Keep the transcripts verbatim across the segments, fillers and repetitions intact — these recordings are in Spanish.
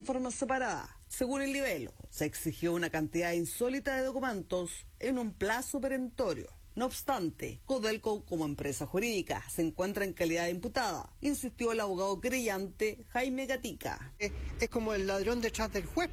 forma separada. Según el libelo, se exigió una cantidad insólita de documentos en un plazo perentorio. No obstante, Codelco, como empresa jurídica, se encuentra en calidad de imputada, insistió el abogado querellante Jaime Gatica. Es, es como el ladrón detrás del juez,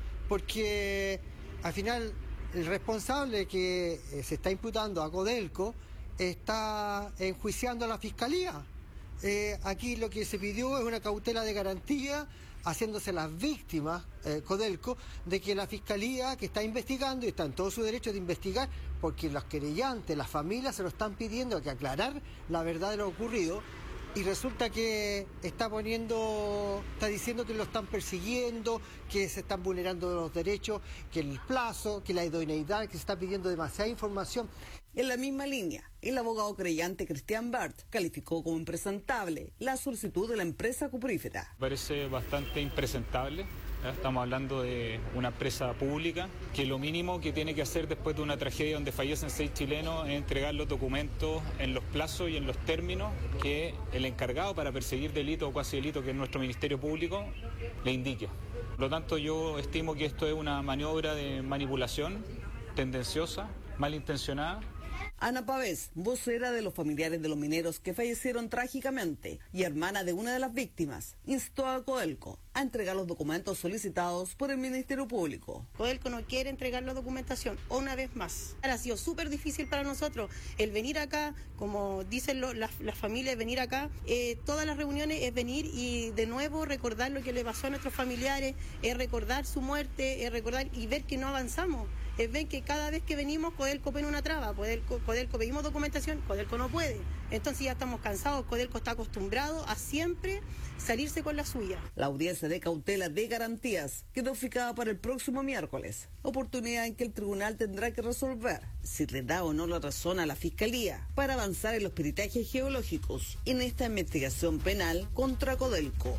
porque al final el responsable que se está imputando a Codelco está enjuiciando a la fiscalía. Eh, aquí lo que se pidió es una cautela de garantía, haciéndose las víctimas, eh, Codelco, de que la fiscalía que está investigando, y está en todo su derecho de investigar, porque los querellantes, las familias se lo están pidiendo, que aclarar la verdad de lo ocurrido, y resulta que está poniendo, está diciendo que lo están persiguiendo, que se están vulnerando los derechos, que el plazo, que la idoneidad, que se está pidiendo demasiada información. En la misma línea, el abogado creyente Cristian Bart calificó como impresentable la solicitud de la empresa cuprífera. Parece bastante impresentable. Estamos hablando de una empresa pública que lo mínimo que tiene que hacer después de una tragedia donde fallecen seis chilenos es entregar los documentos en los plazos y en los términos que el encargado para perseguir delito o cuasi delito, que es nuestro Ministerio Público, le indique. Por lo tanto, yo estimo que esto es una maniobra de manipulación tendenciosa, malintencionada. Ana Pavés, vocera de los familiares de los mineros que fallecieron trágicamente y hermana de una de las víctimas, instó a Codelco a entregar los documentos solicitados por el Ministerio Público. Codelco no quiere entregar la documentación, una vez más. Ha sido súper difícil para nosotros el venir acá, como dicen lo, las, las familias, venir acá. Eh, todas las reuniones es venir y de nuevo recordar lo que le pasó a nuestros familiares, es recordar su muerte, es recordar y ver que no avanzamos. Es ver que cada vez que venimos, Codelco pone una traba, Codelco, Codelco pedimos documentación, Codelco no puede. Entonces ya estamos cansados, Codelco está acostumbrado a siempre salirse con la suya. La audiencia de cautela de garantías quedó fijada para el próximo miércoles, oportunidad en que el tribunal tendrá que resolver si le da o no la razón a la Fiscalía para avanzar en los peritajes geológicos en esta investigación penal contra Codelco.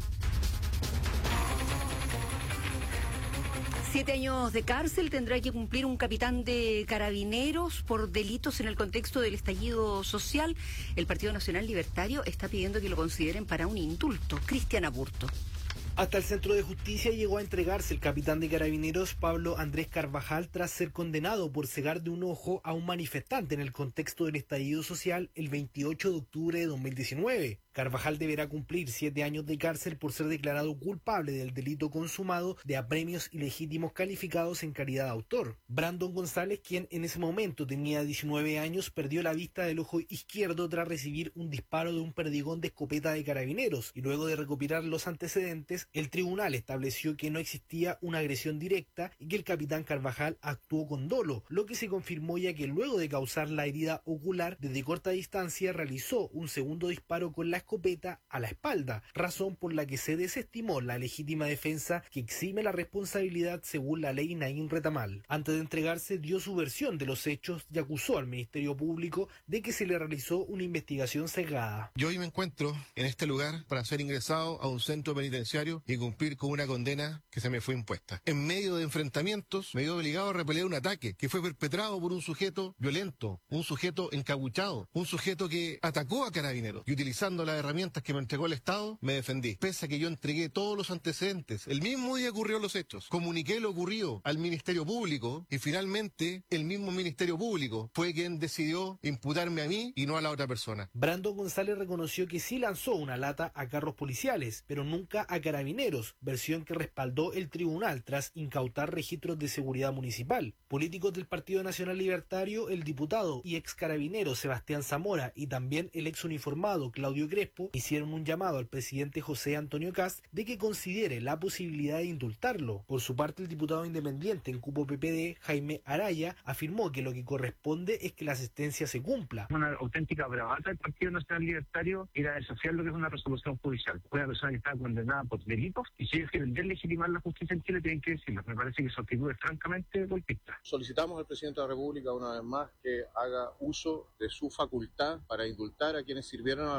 Siete años de cárcel tendrá que cumplir un capitán de Carabineros por delitos en el contexto del estallido social. El Partido Nacional Libertario está pidiendo que lo consideren para un indulto. Cristian Aburto. Hasta el Centro de Justicia llegó a entregarse el capitán de Carabineros Pablo Andrés Carvajal tras ser condenado por cegar de un ojo a un manifestante en el contexto del estallido social el veintiocho de octubre de dos mil diecinueve. Carvajal deberá cumplir siete años de cárcel por ser declarado culpable del delito consumado de apremios ilegítimos calificados en calidad de autor. Brandon González, quien en ese momento tenía diecinueve años, perdió la vista del ojo izquierdo tras recibir un disparo de un perdigón de escopeta de Carabineros, y luego de recopilar los antecedentes, el tribunal estableció que no existía una agresión directa y que el capitán Carvajal actuó con dolo, lo que se confirmó ya que luego de causar la herida ocular desde corta distancia realizó un segundo disparo con la escopeta a la espalda, razón por la que se desestimó la legítima defensa que exime la responsabilidad según la ley Naín Retamal. Antes de entregarse dio su versión de los hechos y acusó al Ministerio Público de que se le realizó una investigación sesgada. Yo hoy me encuentro en este lugar para ser ingresado a un centro penitenciario y cumplir con una condena que se me fue impuesta. En medio de enfrentamientos me vi obligado a repeler un ataque que fue perpetrado por un sujeto violento, un sujeto encapuchado, un sujeto que atacó a Carabineros y utilizando las herramientas que me entregó el Estado, me defendí. Pese a que yo entregué todos los antecedentes, el mismo día ocurrieron los hechos. Comuniqué lo ocurrido al Ministerio Público y finalmente el mismo Ministerio Público fue quien decidió imputarme a mí y no a la otra persona. Brandon González reconoció que sí lanzó una lata a carros policiales, pero nunca a Carabineros, versión que respaldó el tribunal tras incautar registros de seguridad municipal. Políticos del Partido Nacional Libertario, el diputado y ex carabinero Sebastián Zamora y también el ex uniformado Claudio Crespo hicieron un llamado al presidente José Antonio Kast de que considere la posibilidad de indultarlo. Por su parte, el diputado independiente en cupo P P D, Jaime Araya, afirmó que lo que corresponde es que la sentencia se cumpla. Una auténtica bravata del Partido Nacional Libertario ir a desafiar lo que es una resolución judicial. Una persona que está condenada por delitos y si ellos quieren deslegitimar la justicia en Chile tienen que decirlo. Me parece que su actitud es francamente golpista. Solicitamos al presidente de la República una vez más que haga uso de su facultad para indultar a quienes sirvieron a la República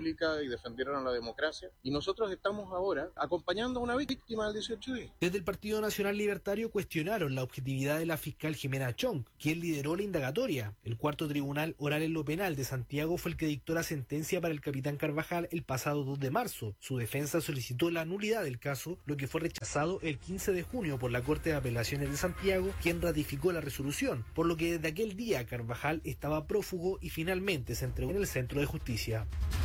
República y defendieron a la democracia. Y nosotros estamos ahora acompañando a una víctima del dieciocho de. Desde el Partido Nacional Libertario cuestionaron la objetividad de la fiscal Jimena Chong, quien lideró la indagatoria. El cuarto tribunal oral en lo penal de Santiago fue el que dictó la sentencia para el capitán Carvajal el pasado dos de marzo. Su defensa solicitó la nulidad del caso, lo que fue rechazado el quince de junio por la Corte de Apelaciones de Santiago, quien ratificó la resolución, por lo que desde aquel día Carvajal estaba prófugo y finalmente se entregó en el Centro de Justicia.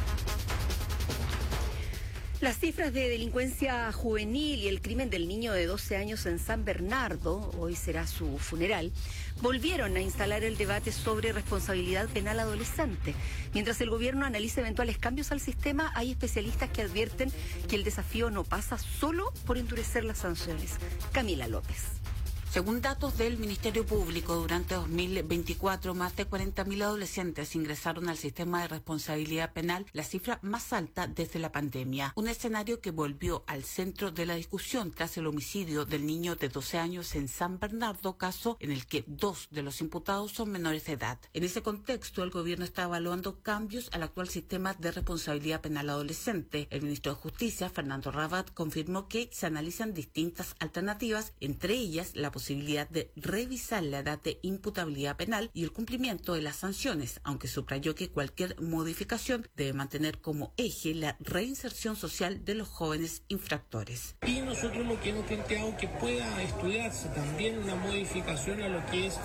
Las cifras de delincuencia juvenil y el crimen del niño de doce años en San Bernardo, hoy será su funeral, volvieron a instalar el debate sobre responsabilidad penal adolescente. Mientras el gobierno analiza eventuales cambios al sistema, hay especialistas que advierten que el desafío no pasa solo por endurecer las sanciones. Camila López. Según datos del Ministerio Público, durante dos mil veinticuatro, más de cuarenta mil adolescentes ingresaron al sistema de responsabilidad penal, la cifra más alta desde la pandemia. Un escenario que volvió al centro de la discusión tras el homicidio del niño de doce años en San Bernardo, caso en el que dos de los imputados son menores de edad. En ese contexto, el gobierno está evaluando cambios al actual sistema de responsabilidad penal adolescente. El ministro de Justicia, Fernando Rabat, confirmó que se analizan distintas alternativas, entre ellas la posibilidad posibilidad de revisar la edad de imputabilidad penal y el cumplimiento de las sanciones, aunque subrayó que cualquier modificación debe mantener como eje la reinserción social de los jóvenes infractores. Y nosotros lo que hemos planteado que pueda estudiarse también una modificación a lo que es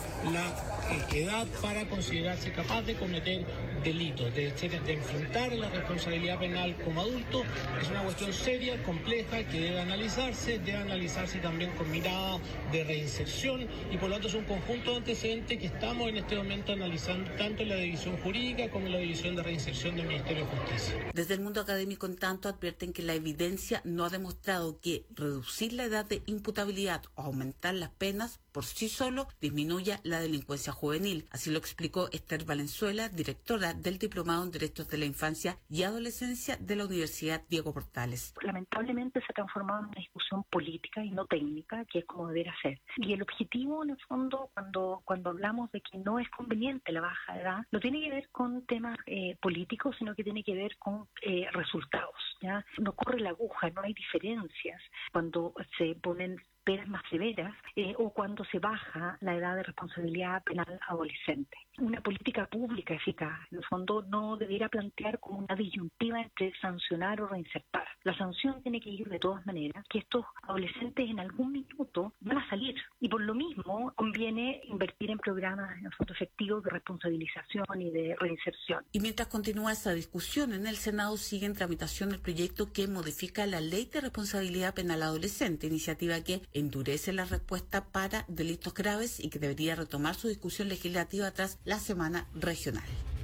la eh, edad para considerarse capaz de cometer delitos, de, de enfrentar la responsabilidad penal como adulto. Es una cuestión seria, compleja, que debe analizarse, debe analizarse también con mirada de reinserción y por lo tanto es un conjunto de antecedentes que estamos en este momento analizando tanto en la división jurídica como en la división de reinserción del Ministerio de Justicia. Desde el mundo académico, en tanto, advierten que la evidencia no ha demostrado que reducir la edad de imputabilidad o aumentar las penas por sí solo disminuya la delincuencia juvenil. Así lo explicó Esther Valenzuela, directora del Diplomado en Derechos de la Infancia y Adolescencia de la Universidad Diego Portales. Lamentablemente se ha transformado en una discusión política y no técnica, que es como debería ser. Y el objetivo, en el fondo, cuando, cuando hablamos de que no es conveniente la baja de edad, no tiene que ver con temas eh, políticos, sino que tiene que ver con eh, resultados, ¿ya? No corre la aguja, no hay diferencias cuando se ponen penas más severas eh, o cuando se baja la edad de responsabilidad penal adolescente. Una política pública eficaz, en el fondo, no debiera plantear como una disyuntiva entre sancionar o reinsertar. La sanción tiene que ir de todas maneras, que estos adolescentes en algún minuto van a salir y por lo mismo conviene invertir en programas en el fondo efectivos de responsabilización y de reinserción. Y mientras continúa esa discusión, en el Senado sigue en tramitación el proyecto que modifica la Ley de Responsabilidad Penal Adolescente, iniciativa que endurece la respuesta para delitos graves y que debería retomar su discusión legislativa tras la semana regional.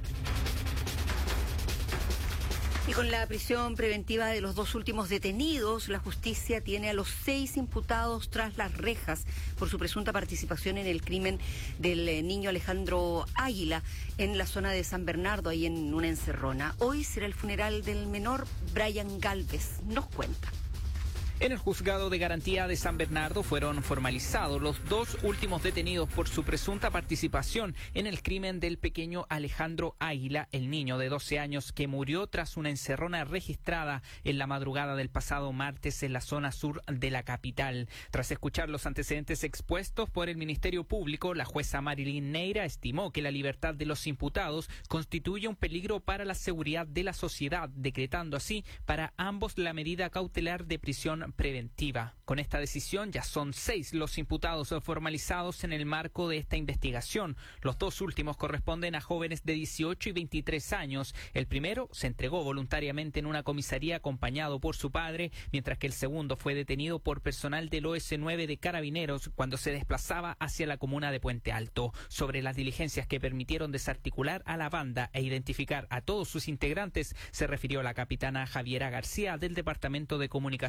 Y con la prisión preventiva de los dos últimos detenidos, la justicia tiene a los seis imputados tras las rejas por su presunta participación en el crimen del eh, niño Alejandro Águila en la zona de San Bernardo, ahí en una encerrona. Hoy será el funeral del menor Brian Galvez. Nos cuenta. En el juzgado de garantía de San Bernardo fueron formalizados los dos últimos detenidos por su presunta participación en el crimen del pequeño Alejandro Águila, el niño de doce años que murió tras una encerrona registrada en la madrugada del pasado martes en la zona sur de la capital. Tras escuchar los antecedentes expuestos por el Ministerio Público, la jueza Marilyn Neira estimó que la libertad de los imputados constituye un peligro para la seguridad de la sociedad, decretando así para ambos la medida cautelar de prisión preventiva. Con esta decisión ya son seis los imputados formalizados en el marco de esta investigación. Los dos últimos corresponden a jóvenes de dieciocho y veintitrés años. El primero se entregó voluntariamente en una comisaría acompañado por su padre, mientras que el segundo fue detenido por personal del O S nueve de Carabineros cuando se desplazaba hacia la comuna de Puente Alto. Sobre las diligencias que permitieron desarticular a la banda e identificar a todos sus integrantes, se refirió la capitana Javiera García del Departamento de Comunicaciones Sociales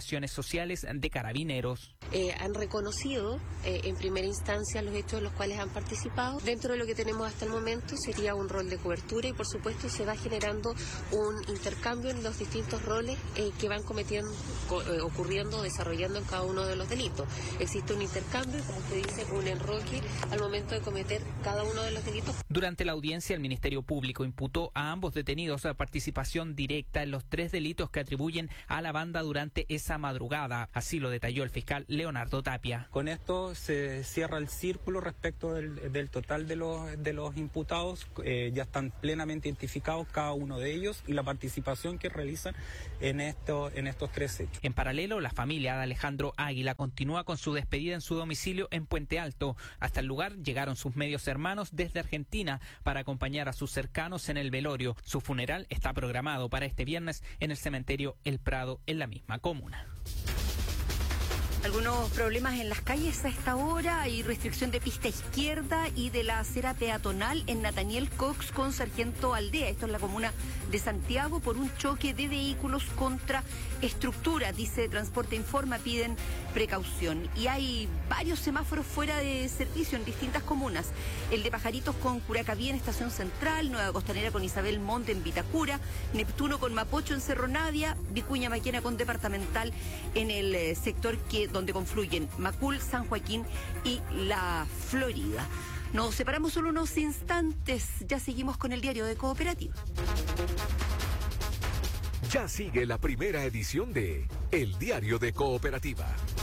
sociales de Carabineros. Eh, han reconocido eh, en primera instancia los hechos en los cuales han participado. Dentro de lo que tenemos hasta el momento sería un rol de cobertura y por supuesto se va generando un intercambio en los distintos roles eh, que van cometiendo, co- eh, ocurriendo, desarrollando en cada uno de los delitos. Existe un intercambio, como usted dice, un enroque al momento de cometer cada uno de los delitos. Durante la audiencia, el Ministerio Público imputó a ambos detenidos la participación directa en los tres delitos que atribuyen a la banda durante esa madrugada. Así lo detalló el fiscal Leonardo Tapia. Con esto se cierra el círculo respecto del, del total de los, de los imputados. Eh, ya están plenamente identificados cada uno de ellos y la participación que realizan en, esto, en estos tres hechos. En paralelo, la familia de Alejandro Águila continúa con su despedida en su domicilio en Puente Alto. Hasta el lugar llegaron sus medios hermanos desde Argentina para acompañar a sus cercanos en el velorio. Su funeral está programado para este viernes en el cementerio El Prado, en la misma comuna. Algunos problemas en las calles a esta hora. Hay restricción de pista izquierda y de la acera peatonal en Nathaniel Cox con Sargento Aldea. Esto es la comuna de Santiago por un choque de vehículos contra estructura. Dice Transporte Informa, piden precaución. Y hay varios semáforos fuera de servicio en distintas comunas. El de Pajaritos con Curacaví en Estación Central, Nueva Costanera con Isabel Monte en Vitacura, Neptuno con Mapocho en Cerro Navia, Vicuña Maquena con Departamental en el eh, sector que donde confluyen Macul, San Joaquín y La Florida. Nos separamos solo unos instantes, ya seguimos con el diario de Cooperativa. Ya sigue la primera edición de El Diario de Cooperativa.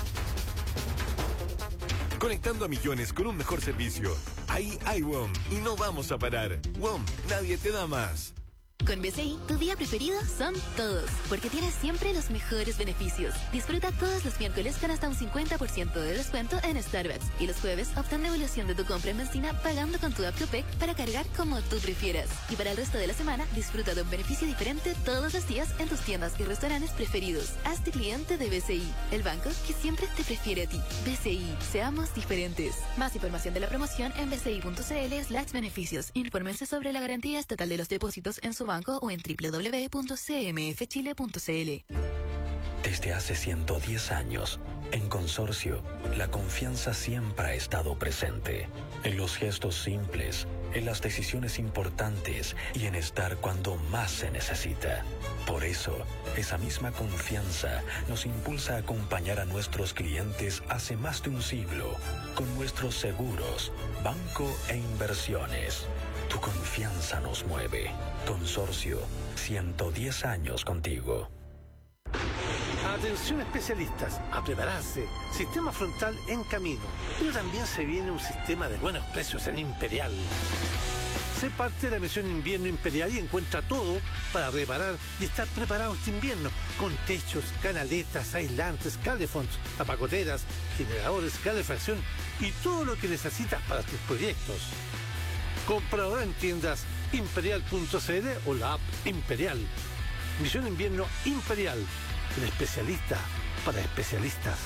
Conectando a millones con un mejor servicio. Ahí hay W O M y no vamos a parar. W O M, nadie te da más. Con B C I, tu día preferido son todos, porque tienes siempre los mejores beneficios. Disfruta todos los miércoles con hasta un cincuenta por ciento de descuento en Starbucks. Y los jueves, obtén devolución de tu compra en benzina pagando con tu app Copec para cargar como tú prefieras. Y para el resto de la semana, disfruta de un beneficio diferente todos los días en tus tiendas y restaurantes preferidos. Hazte cliente de B C I, el banco que siempre te prefiere a ti. B C I, seamos diferentes. Más información de la promoción en bci.cl slash beneficios. Infórmense sobre la garantía estatal de los depósitos en su banco o en doble u doble u doble u punto c m f chile punto c l. Desde hace ciento diez años, en Consorcio, la confianza siempre ha estado presente. En los gestos simples, en las decisiones importantes y en estar cuando más se necesita. Por eso, esa misma confianza nos impulsa a acompañar a nuestros clientes hace más de un siglo con nuestros seguros, banco e inversiones. Tu confianza nos mueve. Consorcio, ciento diez años contigo. Atención especialistas, a prepararse. Sistema frontal en camino. Pero también se viene un sistema de buenos precios en Imperial. Sé parte de la misión Invierno Imperial y encuentra todo para reparar y estar preparado este invierno. Con techos, canaletas, aislantes, calefonds, tapacoteras, generadores, calefacción y todo lo que necesitas para tus proyectos. Compra ahora en tiendas imperial punto c l o la app Imperial. Misión Invierno Imperial, el especialista para especialistas.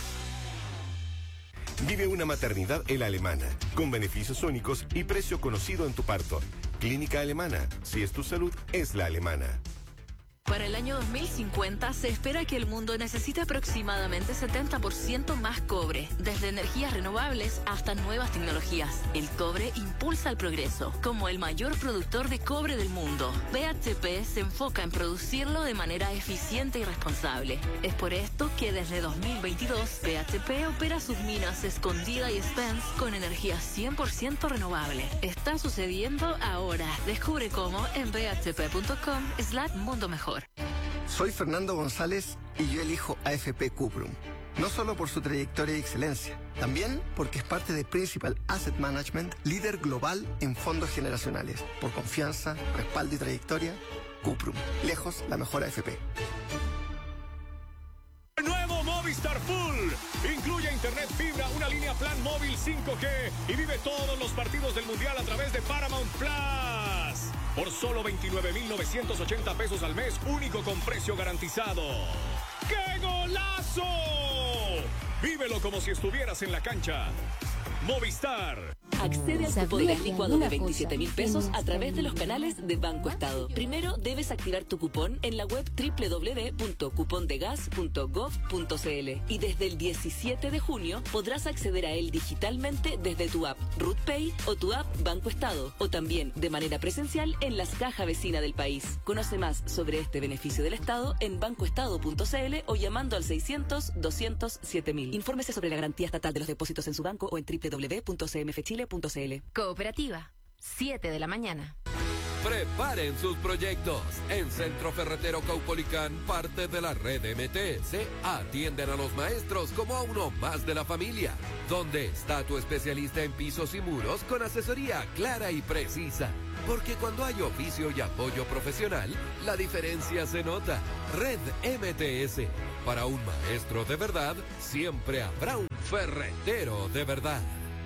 Vive una maternidad en la Alemana, con beneficios únicos y precio conocido en tu parto. Clínica Alemana, si es tu salud, es la alemana. Para el año dos mil cincuenta se espera que el mundo necesite aproximadamente setenta por ciento más cobre, desde energías renovables hasta nuevas tecnologías. El cobre impulsa el progreso. Como el mayor productor de cobre del mundo, B H P se enfoca en producirlo de manera eficiente y responsable. Es por esto que desde dos mil veintidós, B H P opera sus minas Escondida y Spence con energía cien por ciento renovable. Está sucediendo ahora. Descubre cómo en b h p punto com slash mundo mejor. Soy Fernando González y yo elijo A F P Cuprum. No solo por su trayectoria y excelencia, también porque es parte de Principal Asset Management, líder global en fondos generacionales. Por confianza, respaldo y trayectoria, Cuprum. Lejos la mejor A F P. Nuevo Movistar Full. Incluye internet fibra, una línea plan móvil cinco G y vive todos los partidos del Mundial a través de Paramount Plus. Por solo veintinueve mil novecientos ochenta pesos al mes, único con precio garantizado. ¡Qué golazo! Vívelo como si estuvieras en la cancha. Movistar. Accede al cupón deslicuado de veintisiete mil pesos a través de los canales de Banco Estado. Primero debes activar tu cupón en la web doble u doble u doble u punto cupondegas punto gov punto cl y desde el diecisiete de junio podrás acceder a él digitalmente desde tu app RutPay o tu app Banco Estado, o también de manera presencial en las cajas vecinas del país. Conoce más sobre este beneficio del Estado en bancoestado punto cl o llamando al seiscientos, doscientos, siete mil. Infórmese sobre la garantía estatal de los depósitos en su banco o en doble u doble u doble u punto c m f chile punto c l. Cooperativa, siete de la mañana. Preparen sus proyectos. En Centro Ferretero Caupolicán, parte de la red M T S, atienden a los maestros como a uno más de la familia. ¿Dónde está tu especialista en pisos y muros con asesoría clara y precisa? Porque cuando hay oficio y apoyo profesional, la diferencia se nota. Red M T S. Para un maestro de verdad, siempre habrá un ferretero de verdad.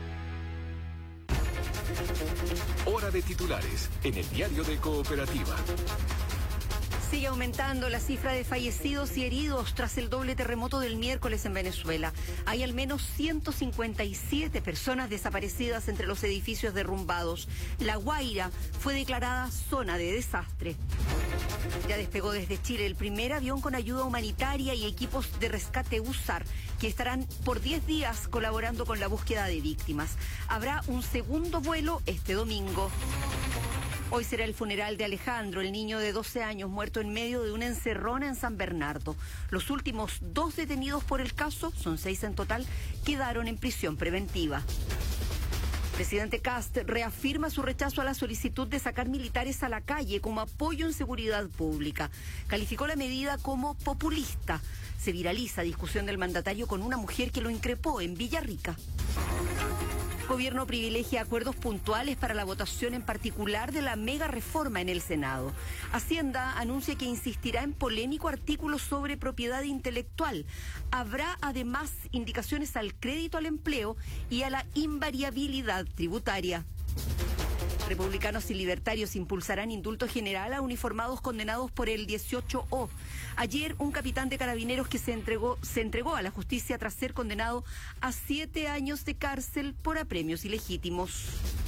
Hora de titulares en el diario de Cooperativa. Sigue aumentando la cifra de fallecidos y heridos tras el doble terremoto del miércoles en Venezuela. Hay al menos ciento cincuenta y siete personas desaparecidas entre los edificios derrumbados. La Guaira fue declarada zona de desastre. Ya despegó desde Chile el primer avión con ayuda humanitaria y equipos de rescate U S A R, que estarán por diez días colaborando con la búsqueda de víctimas. Habrá un segundo vuelo este domingo. Hoy será el funeral de Alejandro, el niño de doce años muerto en medio de una encerrona en San Bernardo. Los últimos dos detenidos por el caso, son seis en total, quedaron en prisión preventiva. Presidente Kast reafirma su rechazo a la solicitud de sacar militares a la calle como apoyo en seguridad pública. Calificó la medida como populista. Se viraliza discusión del mandatario con una mujer que lo increpó en Villarrica. Gobierno privilegia acuerdos puntuales para la votación en particular de la mega reforma en el Senado. Hacienda anuncia que insistirá en polémico artículo sobre propiedad intelectual. Habrá además indicaciones al crédito al empleo y a la invariabilidad tributaria. Republicanos y libertarios impulsarán indulto general a uniformados condenados por el dieciocho O. Ayer, un capitán de carabineros que se entregó, se entregó a la justicia tras ser condenado a siete años de cárcel por apremios ilegítimos.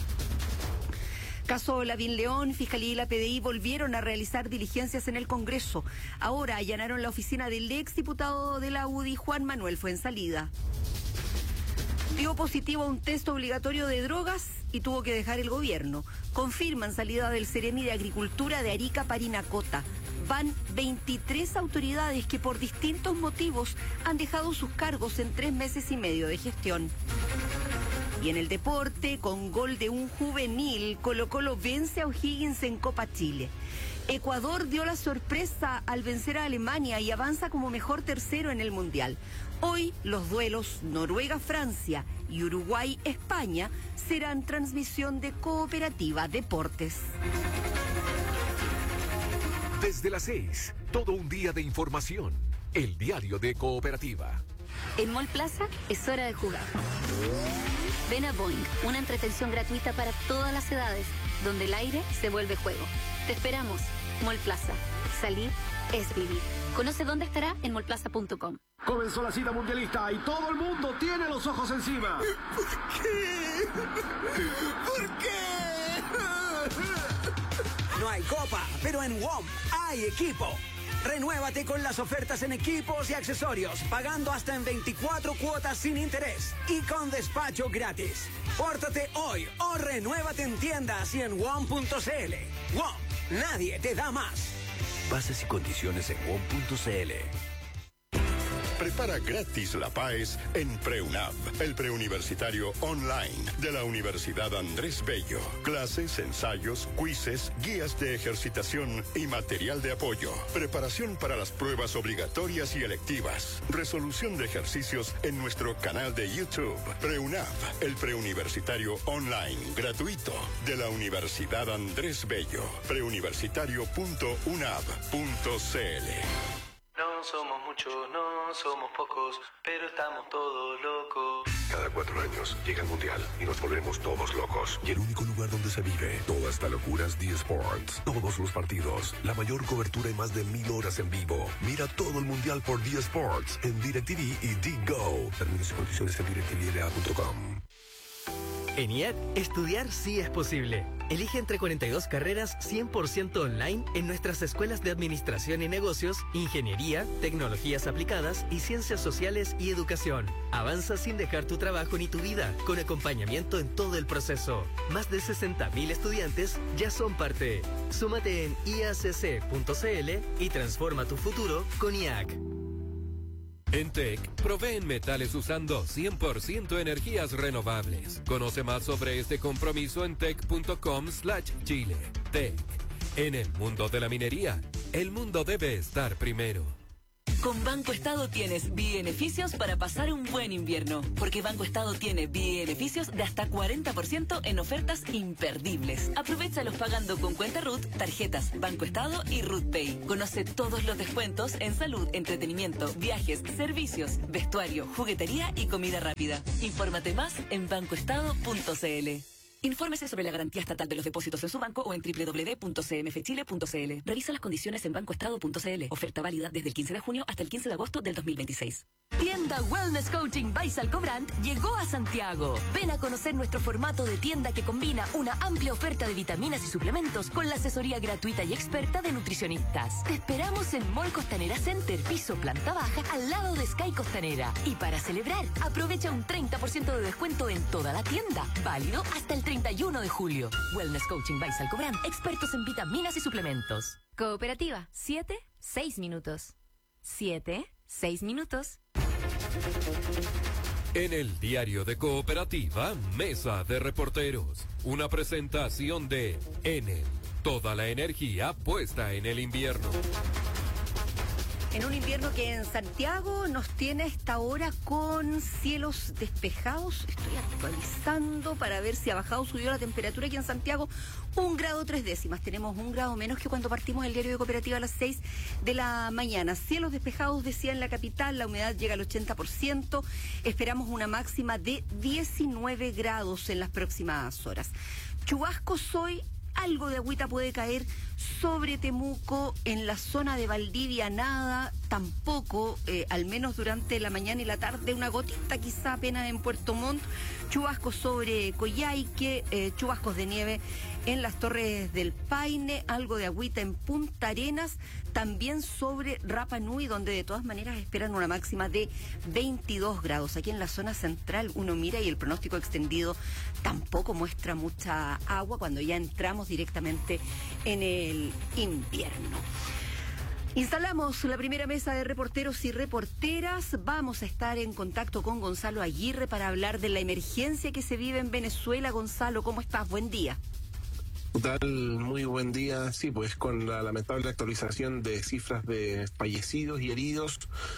Caso Lavín León, Fiscalía y la P D I volvieron a realizar diligencias en el Congreso. Ahora allanaron la oficina del exdiputado de la U D I, Juan Manuel Fuenzalida. Dio positivo a un test obligatorio de drogas y tuvo que dejar el gobierno. Confirman salida del Ceremi de Agricultura de Arica Parinacota. Van veintitrés autoridades que por distintos motivos han dejado sus cargos en tres meses y medio de gestión. Y en el deporte, con gol de un juvenil, Colo-Colo vence a O'Higgins en Copa Chile. Ecuador dio la sorpresa al vencer a Alemania y avanza como mejor tercero en el Mundial. Hoy los duelos Noruega-Francia y Uruguay-España serán transmisión de Cooperativa Deportes. Desde las seis, todo un día de información. El diario de Cooperativa. En Mall Plaza es hora de jugar. Ven a Boing, una entretención gratuita para todas las edades, donde el aire se vuelve juego. Te esperamos. Mall Plaza. Salir es vivir. Conoce dónde estará en mall plaza punto com. Comenzó la cita mundialista y todo el mundo tiene los ojos encima. ¿Por qué? ¿Por qué? No hay copa, pero en W O M hay equipo. Renuévate con las ofertas en equipos y accesorios, pagando hasta en veinticuatro cuotas sin interés y con despacho gratis. Pórtate hoy o renuévate en tiendas y en W O M punto c l. W O M, nadie te da más. Bases y condiciones en W O M punto c l. Prepara gratis la P A E S en PreUnab, el preuniversitario online de la Universidad Andrés Bello. Clases, ensayos, quizzes, guías de ejercitación y material de apoyo. Preparación para las pruebas obligatorias y electivas. Resolución de ejercicios en nuestro canal de YouTube. PreUnab, el preuniversitario online gratuito de la Universidad Andrés Bello. preuniversitario punto unab punto c l. No somos muchos, no somos pocos, pero estamos todos locos. Cada cuatro años llega el Mundial y nos volvemos todos locos. Y el único lugar donde se vive toda esta locura es D Sports. Todos los partidos, la mayor cobertura y más de mil horas en vivo. Mira todo el Mundial por D Sports en DirecTV y D Go. Términos y condiciones en direct t v l a punto com. En I A C, estudiar sí es posible. Elige entre cuarenta y dos carreras cien por ciento online en nuestras escuelas de Administración y Negocios, Ingeniería, Tecnologías Aplicadas y Ciencias Sociales y Educación. Avanza sin dejar tu trabajo ni tu vida, con acompañamiento en todo el proceso. Más de sesenta mil estudiantes ya son parte. Súmate en i a c c punto c l y transforma tu futuro con I A C. En T E C, proveen metales usando cien por ciento energías renovables. Conoce más sobre este compromiso en tec punto com slash chile. T E C. En el mundo de la minería, el mundo debe estar primero. Con Banco Estado tienes beneficios para pasar un buen invierno, porque Banco Estado tiene beneficios de hasta cuarenta por ciento en ofertas imperdibles. Aprovéchalos pagando con cuenta R U T, tarjetas Banco Estado y R U T Pay. Conoce todos los descuentos en salud, entretenimiento, viajes, servicios, vestuario, juguetería y comida rápida. Infórmate más en banco estado punto c l. Infórmese sobre la garantía estatal de los depósitos en su banco o en doble u doble u doble u punto c m f chile punto c l. Revisa las condiciones en banco estado punto c l. Oferta válida desde el quince de junio hasta el quince de agosto del dos mil veintiséis. Tienda Wellness Coaching by Salcobrand llegó a Santiago. Ven a conocer nuestro formato de tienda que combina una amplia oferta de vitaminas y suplementos con la asesoría gratuita y experta de nutricionistas. Te esperamos en Mall Costanera Center, piso planta baja, al lado de Sky Costanera. Y para celebrar, aprovecha un treinta por ciento de descuento en toda la tienda. Válido hasta el treinta y uno de julio. Wellness Coaching by Salcobrand, expertos en vitaminas y suplementos. Cooperativa, siete, seis minutos. siete, seis minutos. En el diario de Cooperativa, Mesa de Reporteros. Una presentación de Enel. Toda la energía puesta en el invierno. En un invierno que en Santiago nos tiene a esta hora con cielos despejados. Estoy actualizando para ver si ha bajado o subió la temperatura aquí en Santiago. Un grado tres décimas. Tenemos un grado menos que cuando partimos el diario de Cooperativa a las seis de la mañana. Cielos despejados, decía, en la capital. La humedad llega al ochenta por ciento. Esperamos una máxima de diecinueve grados en las próximas horas. Chubascos hoy. Algo de agüita puede caer sobre Temuco, en la zona de Valdivia nada, tampoco, eh, al menos durante la mañana y la tarde, una gotita quizá apenas en Puerto Montt, chubascos sobre Coyhaique, eh, chubascos de nieve en las Torres del Paine, algo de agüita en Punta Arenas, también sobre Rapa Nui, donde de todas maneras esperan una máxima de veintidós grados. Aquí en la zona central uno mira y el pronóstico extendido tampoco muestra mucha agua cuando ya entramos directamente en el invierno. Instalamos la primera mesa de reporteros y reporteras. Vamos a estar en contacto con Gonzalo Aguirre para hablar de la emergencia que se vive en Venezuela. Gonzalo, ¿cómo estás? Buen día. ¿Qué tal? Muy buen día. Sí, pues con la lamentable actualización de cifras de fallecidos y heridos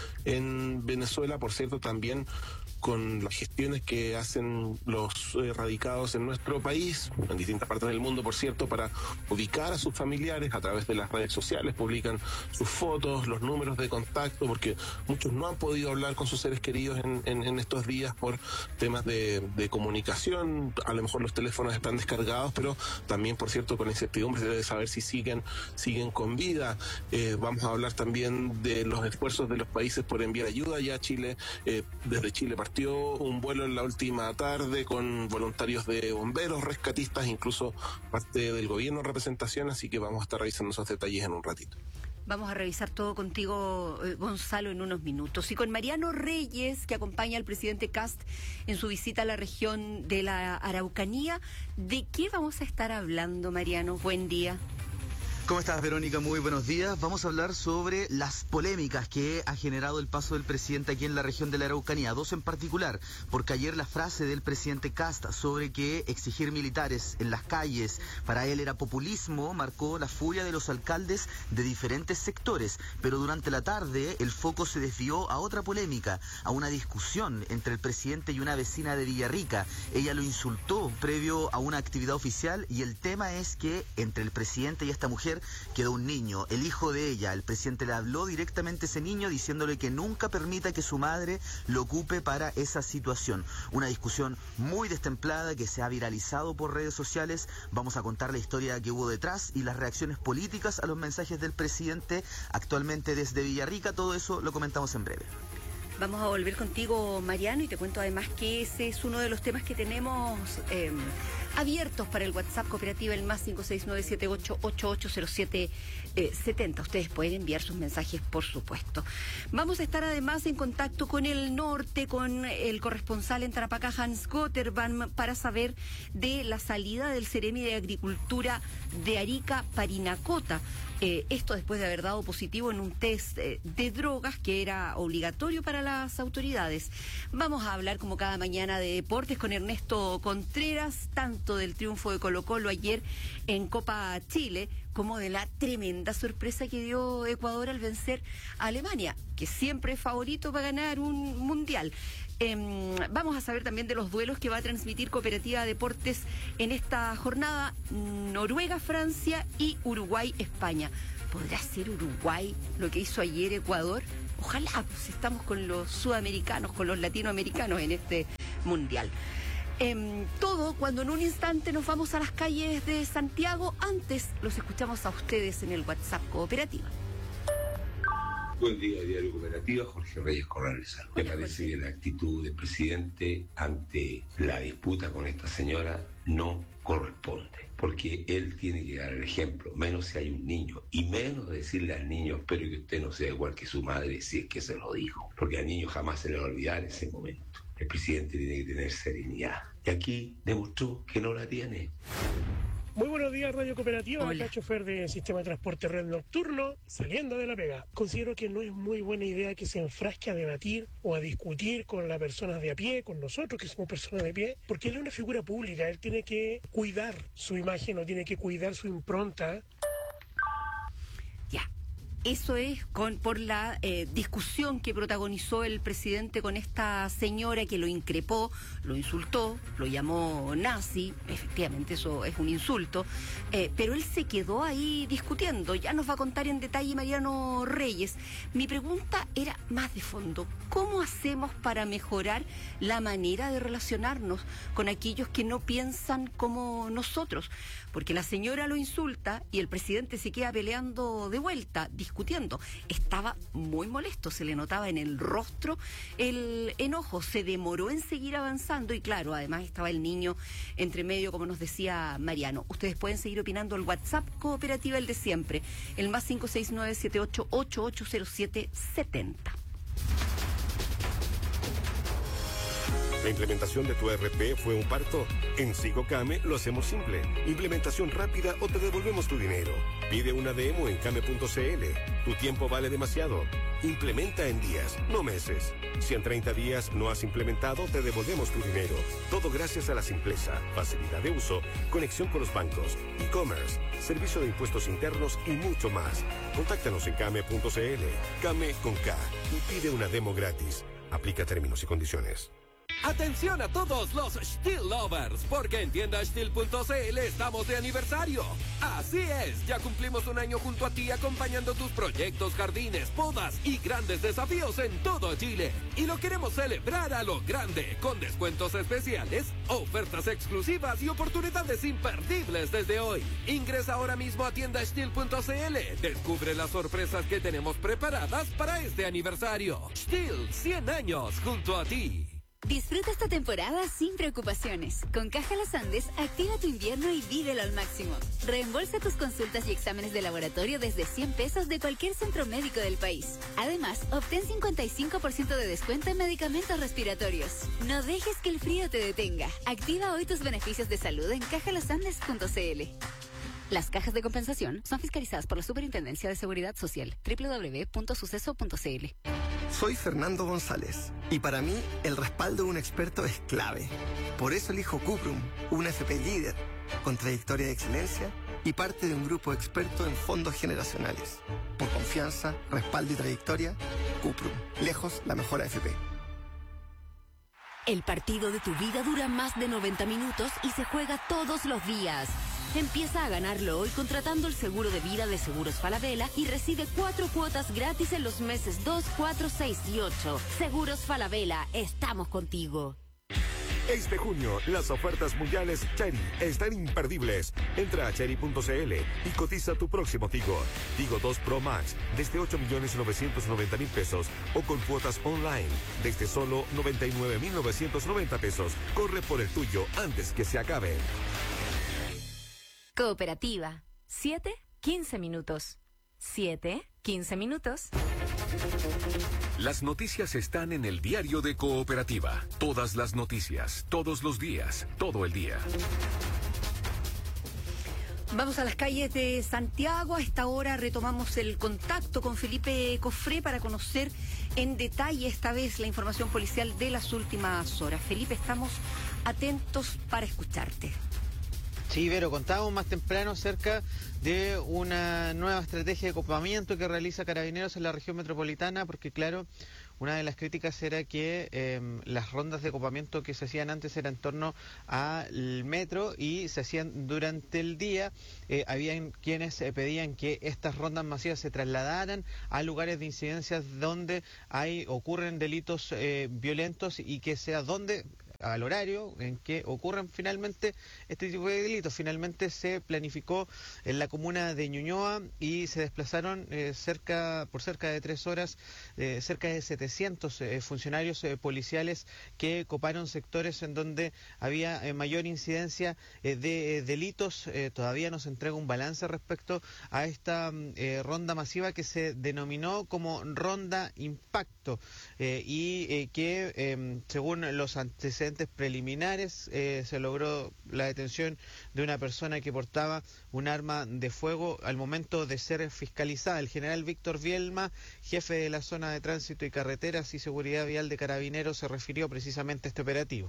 en Venezuela, por cierto, también con las gestiones que hacen los eh, radicados en nuestro país, en distintas partes del mundo, por cierto, para ubicar a sus familiares a través de las redes sociales, publican sus fotos, los números de contacto, porque muchos no han podido hablar con sus seres queridos en, en, en estos días por temas de, de comunicación. A lo mejor los teléfonos están descargados, pero también, por cierto, con incertidumbre de saber si siguen, siguen con vida. Eh, vamos a hablar también de los esfuerzos de los países por enviar ayuda. Ya Chile, eh, desde Chile partió un vuelo en la última tarde con voluntarios de bomberos, rescatistas, incluso parte del gobierno en representación, así que vamos a estar revisando esos detalles en un ratito. Vamos a revisar todo contigo, eh, Gonzalo, en unos minutos. Y con Mariano Reyes, que acompaña al presidente Kast en su visita a la región de la Araucanía. ¿De qué vamos a estar hablando, Mariano? Buen día. ¿Cómo estás, Verónica? Muy buenos días. Vamos a hablar sobre las polémicas que ha generado el paso del presidente aquí en la región de la Araucanía. Dos en particular, porque ayer la frase del presidente Kast sobre que exigir militares en las calles para él era populismo marcó la furia de los alcaldes de diferentes sectores. Pero durante la tarde el foco se desvió a otra polémica, a una discusión entre el presidente y una vecina de Villarrica. Ella lo insultó previo a una actividad oficial y el tema es que entre el presidente y esta mujer quedó un niño, el hijo de ella. El presidente le habló directamente a ese niño diciéndole que nunca permita que su madre lo ocupe para esa situación. Una discusión muy destemplada que se ha viralizado por redes sociales. Vamos a contar la historia que hubo detrás y las reacciones políticas a los mensajes del presidente actualmente desde Villarrica. Todo eso lo comentamos en breve. Vamos a volver contigo, Mariano, y te cuento además que ese es uno de los temas que tenemos eh, abiertos para el WhatsApp Cooperativa, el más cinco seis nueve siete ocho ocho ocho cero siete siete cero. Ustedes pueden enviar sus mensajes, por supuesto. Vamos a estar además en contacto con el norte, con el corresponsal en Tarapacá, Hans Gotterban, para saber de la salida del Ceremi de Agricultura de Arica, Parinacota. Eh, esto después de haber dado positivo en un test eh, de drogas que era obligatorio para las autoridades. Vamos a hablar como cada mañana de deportes con Ernesto Contreras, tanto del triunfo de Colo-Colo ayer en Copa Chile, como de la tremenda sorpresa que dio Ecuador al vencer a Alemania, que siempre es favorito para ganar un mundial. Eh, vamos a saber también de los duelos que va a transmitir Cooperativa Deportes en esta jornada: Noruega, Francia y Uruguay, España. ¿Podrá ser Uruguay lo que hizo ayer Ecuador? Ojalá, pues estamos con los sudamericanos, con los latinoamericanos en este mundial. Eh, todo cuando en un instante nos vamos a las calles de Santiago. Antes los escuchamos a ustedes en el WhatsApp Cooperativa. Buen día, Diario Cooperativa, Jorge Reyes Corrales. Me parece que la actitud del presidente ante la disputa con esta señora no corresponde, porque él tiene que dar el ejemplo, menos si hay un niño, y menos decirle al niño, espero que usted no sea igual que su madre, si es que se lo dijo, porque al niño jamás se le va a olvidar ese momento. El presidente tiene que tener serenidad, y aquí demostró que no la tiene. Muy buenos días, Radio Cooperativa. Acá chofer de Sistema de Transporte Red Nocturno, saliendo de la pega. Considero que no es muy buena idea que se enfrasque a debatir o a discutir con las personas de a pie, con nosotros que somos personas de pie, porque él es una figura pública, él tiene que cuidar su imagen, o tiene que cuidar su impronta. Ya. Eso es con, por la eh, discusión que protagonizó el presidente con esta señora que lo increpó, lo insultó, lo llamó nazi. Efectivamente, eso es un insulto. Eh, pero él se quedó ahí discutiendo. Ya nos va a contar en detalle Mariano Reyes. Mi pregunta era más de fondo. ¿Cómo hacemos para mejorar la manera de relacionarnos con aquellos que no piensan como nosotros? Porque la señora lo insulta y el presidente se queda peleando de vuelta, discutiendo. Estaba muy molesto, se le notaba en el rostro el enojo, se demoró en seguir avanzando y claro, además estaba el niño entre medio, como nos decía Mariano. Ustedes pueden seguir opinando al WhatsApp Cooperativa, el de siempre, el más cinco seis nueve siete ocho ocho ocho cero siete siete cero. ¿La implementación de tu E R P fue un parto? En SigoCame lo hacemos simple. Implementación rápida o te devolvemos tu dinero. Pide una demo en came punto cl. Tu tiempo vale demasiado. Implementa en días, no meses. Si en treinta días no has implementado, te devolvemos tu dinero. Todo gracias a la simpleza, facilidad de uso, conexión con los bancos, e-commerce, servicio de impuestos internos y mucho más. Contáctanos en came punto cl. Came con K y pide una demo gratis. Aplica términos y condiciones. Atención a todos los Stihl Lovers, porque en tienda Stihl punto cl estamos de aniversario. Así es, ya cumplimos un año junto a ti acompañando tus proyectos, jardines, podas y grandes desafíos en todo Chile. Y lo queremos celebrar a lo grande, con descuentos especiales, ofertas exclusivas y oportunidades imperdibles desde hoy. Ingresa ahora mismo a tienda Stihl punto cl. Descubre las sorpresas que tenemos preparadas para este aniversario. Stihl, cien años junto a ti. Disfruta esta temporada sin preocupaciones. Con Caja Los Andes, activa tu invierno y vívelo al máximo. Reembolsa tus consultas y exámenes de laboratorio desde cien pesos de cualquier centro médico del país. Además, obtén cincuenta y cinco por ciento de descuento en medicamentos respiratorios. No dejes que el frío te detenga. Activa hoy tus beneficios de salud en caja los andes punto cl. Las cajas de compensación son fiscalizadas por la Superintendencia de Seguridad Social. doble u doble u doble u punto suceso punto cl. Soy Fernando González y para mí el respaldo de un experto es clave. Por eso elijo Cuprum, una F P líder, con trayectoria de excelencia y parte de un grupo experto en fondos generacionales. Por confianza, respaldo y trayectoria, Cuprum, lejos la mejor A F P. El partido de tu vida dura más de noventa minutos y se juega todos los días. Empieza a ganarlo hoy contratando el seguro de vida de Seguros Falabella y recibe cuatro cuotas gratis en los meses dos, cuatro, seis y ocho. Seguros Falabella, estamos contigo. Este junio, las ofertas mundiales Chery están imperdibles. Entra a chery punto c l y cotiza tu próximo Tigo. Tigo dos Pro Max desde ocho millones novecientos noventa mil pesos o con cuotas online desde solo noventa y nueve mil novecientos noventa pesos. Corre por el tuyo antes que se acabe. Cooperativa. siete, quince minutos. siete, quince minutos. Las noticias están en el diario de Cooperativa. Todas las noticias, todos los días, todo el día. Vamos a las calles de Santiago. A esta hora retomamos el contacto con Felipe Cofré para conocer en detalle esta vez la información policial de las últimas horas. Felipe, estamos atentos para escucharte. Sí, Vero, contábamos más temprano acerca de una nueva estrategia de copamiento que realiza Carabineros en la región metropolitana, porque claro, una de las críticas era que eh, las rondas de copamiento que se hacían antes eran en torno al metro y se hacían durante el día. Eh, habían quienes eh, pedían que estas rondas masivas se trasladaran a lugares de incidencias donde hay ocurren delitos eh, violentos y que sea donde al horario en que ocurren finalmente este tipo de delitos. Finalmente se planificó en la comuna de Ñuñoa y se desplazaron eh, cerca por cerca de tres horas eh, cerca de setecientos eh, funcionarios eh, policiales que coparon sectores en donde había eh, mayor incidencia eh, de eh, delitos. Eh, todavía nos entrega un balance respecto a esta eh, ronda masiva que se denominó como Ronda Impacto eh, y eh, que eh, según los antecedentes preliminares eh, se logró la detención de una persona que portaba un arma de fuego al momento de ser fiscalizada. El general Víctor Vielma, jefe de la zona de tránsito y carreteras y seguridad vial de Carabineros, se refirió precisamente a este operativo.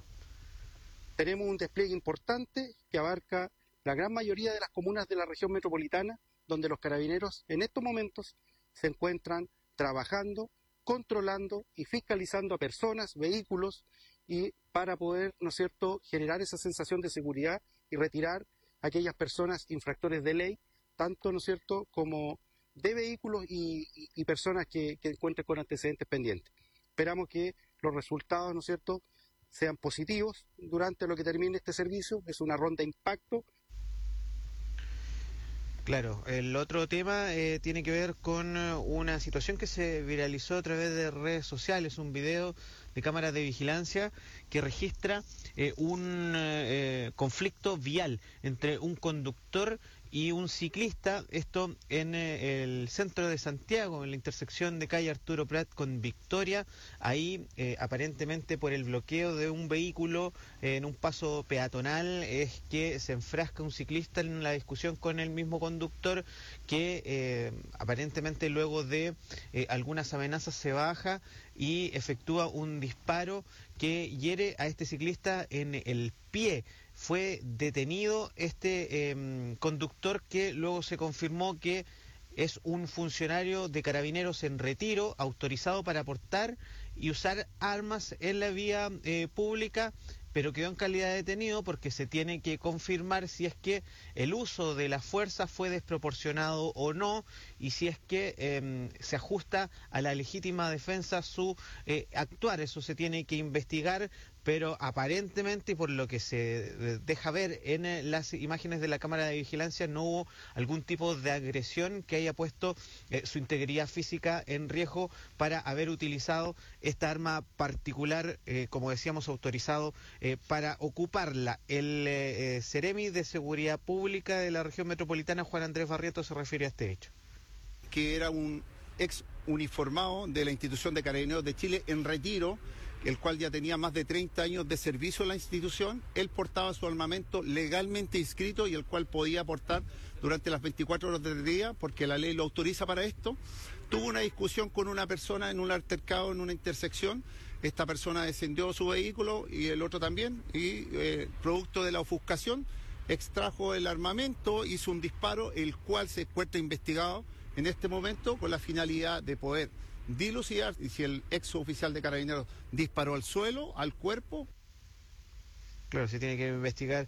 Tenemos un despliegue importante que abarca la gran mayoría de las comunas de la región metropolitana, donde los carabineros en estos momentos se encuentran trabajando, controlando y fiscalizando a personas, vehículos, y para poder, ¿no es cierto?, generar esa sensación de seguridad y retirar a aquellas personas infractores de ley, tanto, ¿no es cierto?, como de vehículos y, y, y personas que, que encuentren con antecedentes pendientes. Esperamos que los resultados, ¿no es cierto?, sean positivos durante lo que termine este servicio. Es una ronda de impacto. Claro, el otro tema eh, tiene que ver con uh, una situación que se viralizó a través de redes sociales, un video de cámaras de vigilancia que registra eh, un eh, conflicto vial entre un conductor y un ciclista, esto en eh, el centro de Santiago, en la intersección de calle Arturo Prat con Victoria. Ahí eh, aparentemente por el bloqueo de un vehículo eh, en un paso peatonal es que se enfrasca un ciclista en la discusión con el mismo conductor que eh, aparentemente luego de eh, algunas amenazas se baja y efectúa un disparo que hiere a este ciclista en el pie. Fue detenido este eh, conductor, que luego se confirmó que es un funcionario de Carabineros en retiro, autorizado para portar y usar armas en la vía eh, pública, pero quedó en calidad de detenido porque se tiene que confirmar si es que el uso de la fuerza fue desproporcionado o no, y si es que eh, se ajusta a la legítima defensa su eh, actuar. Eso se tiene que investigar, pero aparentemente, y por lo que se deja ver en eh, las imágenes de la cámara de vigilancia, no hubo algún tipo de agresión que haya puesto eh, su integridad física en riesgo para haber utilizado esta arma particular, eh, como decíamos, autorizado eh, para ocuparla. El eh, Ceremi de Seguridad Pública de la región metropolitana, Juan Andrés Barrientos, se refiere a este hecho. Que era un ex uniformado de la institución de Carabineros de Chile en retiro, el cual ya tenía más de treinta años de servicio en la institución. Él portaba su armamento legalmente inscrito y el cual podía portar durante las veinticuatro horas del día, porque la ley lo autoriza para esto. Tuvo una discusión con una persona en un altercado en una intersección. Esta persona descendió su vehículo y el otro también, y eh, producto de la ofuscación extrajo el armamento, hizo un disparo, el cual se encuentra investigado en este momento con la finalidad de poder dilucidar si el ex oficial de Carabineros disparó al suelo, al cuerpo. Claro, se tiene que investigar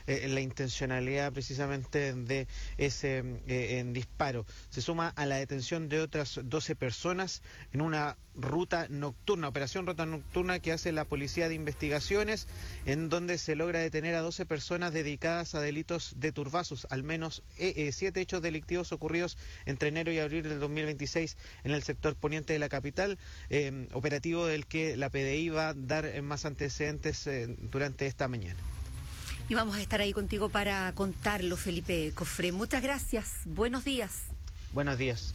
eh, la intencionalidad precisamente de ese eh, en disparo. Se suma a la detención de otras doce personas en una ruta nocturna, operación ruta nocturna que hace la Policía de Investigaciones, en donde se logra detener a doce personas dedicadas a delitos de turbazos, al menos eh, eh, siete hechos delictivos ocurridos entre enero y abril del dos mil veintiséis en el sector poniente de la capital, eh, operativo del que la P D I va a dar más antecedentes eh, durante esta mañana. Y vamos a estar ahí contigo para contarlo, Felipe Cofré. Muchas gracias. Buenos días. Buenos días.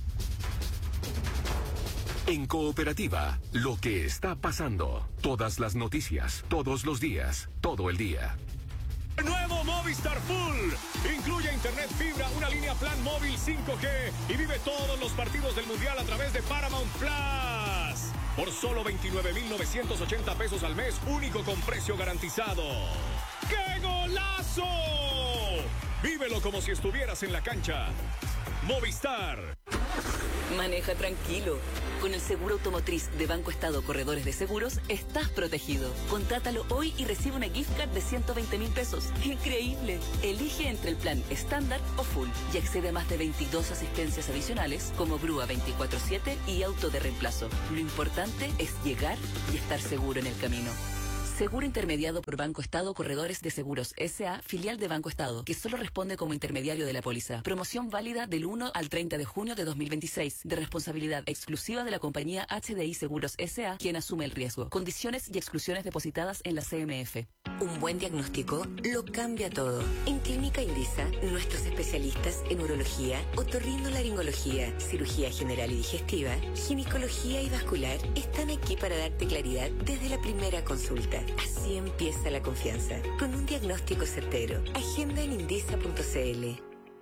En Cooperativa, lo que está pasando. Todas las noticias, todos los días, todo el día. Nuevo Movistar Full. Incluye internet fibra, una línea plan móvil cinco G y vive todos los partidos del Mundial a través de Paramount Plus. Por solo veintinueve mil novecientos ochenta pesos al mes, único con precio garantizado. ¡Qué golazo! Vívelo como si estuvieras en la cancha. Movistar. Maneja tranquilo. Con el seguro automotriz de Banco Estado Corredores de Seguros, estás protegido. Contrátalo hoy y recibe una gift card de ciento veinte mil pesos. ¡Increíble! Elige entre el plan estándar o full y accede a más de veintidós asistencias adicionales como grúa veinticuatro siete y auto de reemplazo. Lo importante es llegar y estar seguro en el camino. Seguro intermediado por Banco Estado Corredores de Seguros S A, filial de Banco Estado, que solo responde como intermediario de la póliza. Promoción válida del uno al treinta de junio de dos mil veintiséis, de responsabilidad exclusiva de la compañía H D I Seguros S A, quien asume el riesgo. Condiciones y exclusiones depositadas en la C M F. Un buen diagnóstico lo cambia todo. En Clínica Indisa, nuestros especialistas en urología, otorrinolaringología, cirugía general y digestiva, ginecología y vascular están aquí para darte claridad desde la primera consulta. Así empieza la confianza, con un diagnóstico certero. Agenda en indisa punto c l.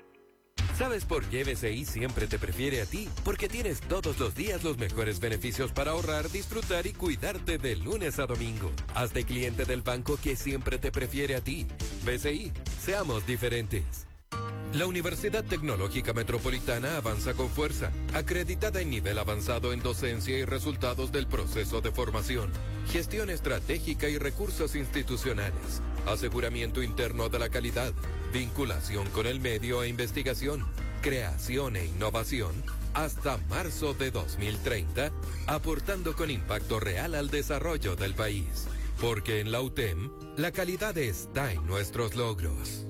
¿Sabes por qué B C I siempre te prefiere a ti? Porque tienes todos los días los mejores beneficios para ahorrar, disfrutar y cuidarte de lunes a domingo. Hazte cliente del banco que siempre te prefiere a ti. B C I, seamos diferentes. La Universidad Tecnológica Metropolitana avanza con fuerza, acreditada en nivel avanzado en docencia y resultados del proceso de formación, gestión estratégica y recursos institucionales, aseguramiento interno de la calidad, vinculación con el medio e investigación, creación e innovación, hasta marzo de dos mil treinta, aportando con impacto real al desarrollo del país. Porque en la U T E M, la calidad está en nuestros logros.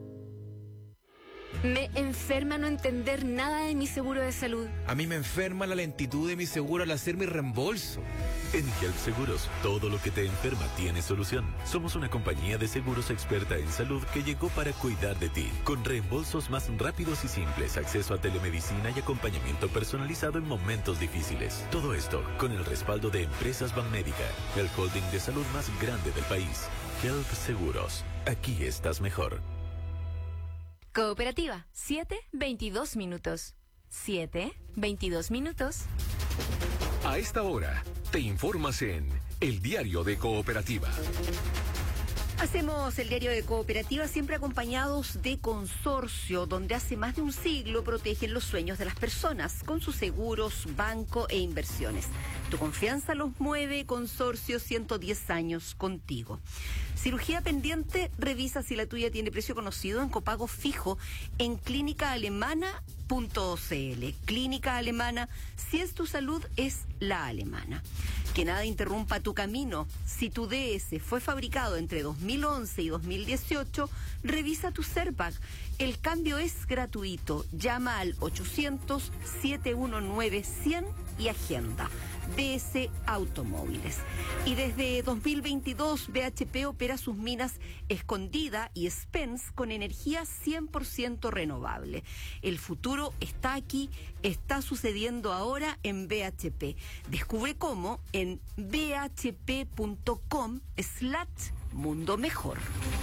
Me enferma no entender nada de mi seguro de salud. A mí me enferma la lentitud de mi seguro al hacer mi reembolso. En Help Seguros, todo lo que te enferma tiene solución. Somos una compañía de seguros experta en salud que llegó para cuidar de ti, con reembolsos más rápidos y simples, acceso a telemedicina y acompañamiento personalizado en momentos difíciles. Todo esto con el respaldo de Empresas Banmédica, el holding de salud más grande del país. Help Seguros, aquí estás mejor. Cooperativa, siete veintidós minutos. siete veintidós minutos. A esta hora, te informas en El Diario de Cooperativa. Hacemos el Diario de Cooperativa siempre acompañados de Consorcio, donde hace más de un siglo protegen los sueños de las personas con sus seguros, banco e inversiones. Tu confianza los mueve, Consorcio, ciento diez años contigo. Cirugía pendiente, revisa si la tuya tiene precio conocido en copago fijo en clínica alemana punto c l. Clínica Alemana, si es tu salud, es la alemana. Que nada interrumpa tu camino. Si tu D S fue fabricado entre dos mil once y dos mil dieciocho, revisa tu Serpac. El cambio es gratuito. Llama al ochocientos, setecientos diecinueve, cien y agenda. D S Automóviles. Y desde dos mil veintidós, B H P opera sus minas Escondida y Spence con energía cien por ciento renovable. El futuro está aquí, está sucediendo ahora en B H P. Descubre cómo en b h p punto com slash mundo mejor.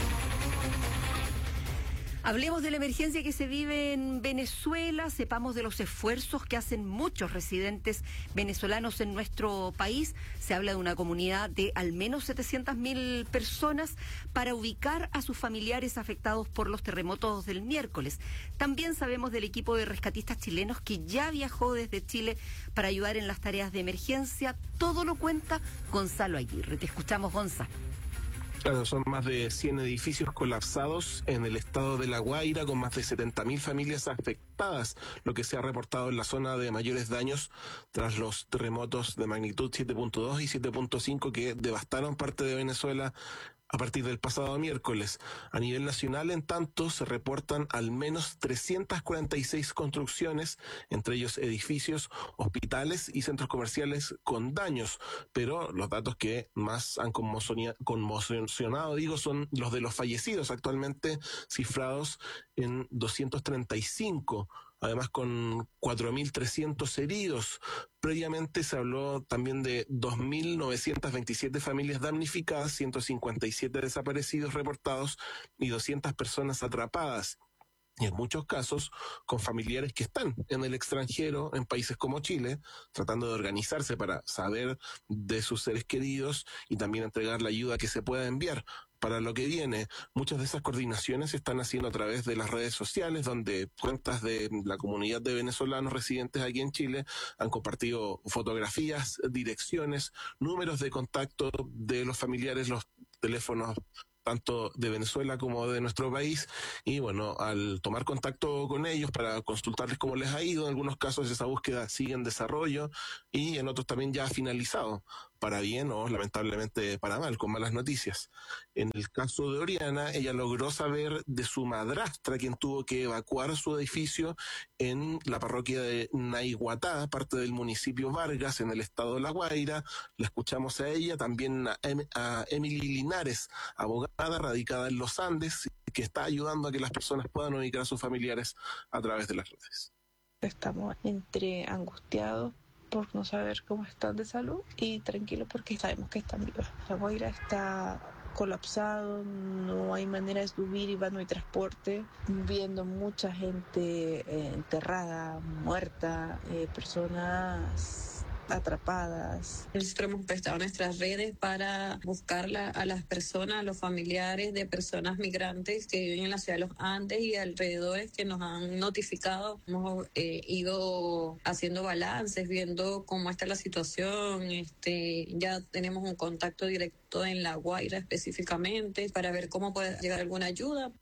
Hablemos de la emergencia que se vive en Venezuela, sepamos de los esfuerzos que hacen muchos residentes venezolanos en nuestro país. Se habla de una comunidad de al menos setecientas mil personas para ubicar a sus familiares afectados por los terremotos del miércoles. También sabemos del equipo de rescatistas chilenos que ya viajó desde Chile para ayudar en las tareas de emergencia. Todo lo cuenta Gonzalo Aguirre. Te escuchamos, Gonza. Claro, son más de cien edificios colapsados en el estado de La Guaira, con más de setenta mil familias afectadas, lo que se ha reportado en la zona de mayores daños tras los terremotos de magnitud siete punto dos y siete punto cinco que devastaron parte de Venezuela a partir del pasado miércoles. A nivel nacional, en tanto, se reportan al menos trescientas cuarenta y seis construcciones, entre ellos edificios, hospitales y centros comerciales con daños. Pero los datos que más han conmocionado, digo, son los de los fallecidos, actualmente cifrados en doscientos treinta y cinco. Además con cuatro mil trescientos heridos. Previamente se habló también de dos mil novecientas veintisiete familias damnificadas, ciento cincuenta y siete desaparecidos reportados y doscientas personas atrapadas. Y en muchos casos con familiares que están en el extranjero, en países como Chile, tratando de organizarse para saber de sus seres queridos y también entregar la ayuda que se pueda enviar para lo que viene. Muchas de esas coordinaciones se están haciendo a través de las redes sociales, donde cuentas de la comunidad de venezolanos residentes aquí en Chile han compartido fotografías, direcciones, números de contacto de los familiares, los teléfonos tanto de Venezuela como de nuestro país, y bueno, al tomar contacto con ellos para consultarles cómo les ha ido, en algunos casos esa búsqueda sigue en desarrollo y en otros también ya ha finalizado, para bien o lamentablemente para mal, con malas noticias. En el caso de Oriana, ella logró saber de su madrastra, quien tuvo que evacuar su edificio en la parroquia de Naiguatá, parte del municipio Vargas, en el estado de La Guaira. La escuchamos a ella, también a, em a Emily Linares, abogada radicada en los Andes, que está ayudando a que las personas puedan ubicar a sus familiares a través de las redes. Estamos entre angustiados por no saber cómo están de salud y tranquilos porque sabemos que están vivos. La Guaira está colapsado, no hay manera de subir y no hay transporte, viendo mucha gente eh, enterrada, muerta, eh, personas atrapadas. Nosotros hemos prestado nuestras redes para buscar la, a las personas, a los familiares de personas migrantes que viven en la ciudad de los Andes y alrededores que nos han notificado. Hemos eh, ido haciendo balances, viendo cómo está la situación. Este, ya tenemos un contacto directo en La Guaira específicamente para ver cómo puede llegar alguna ayuda.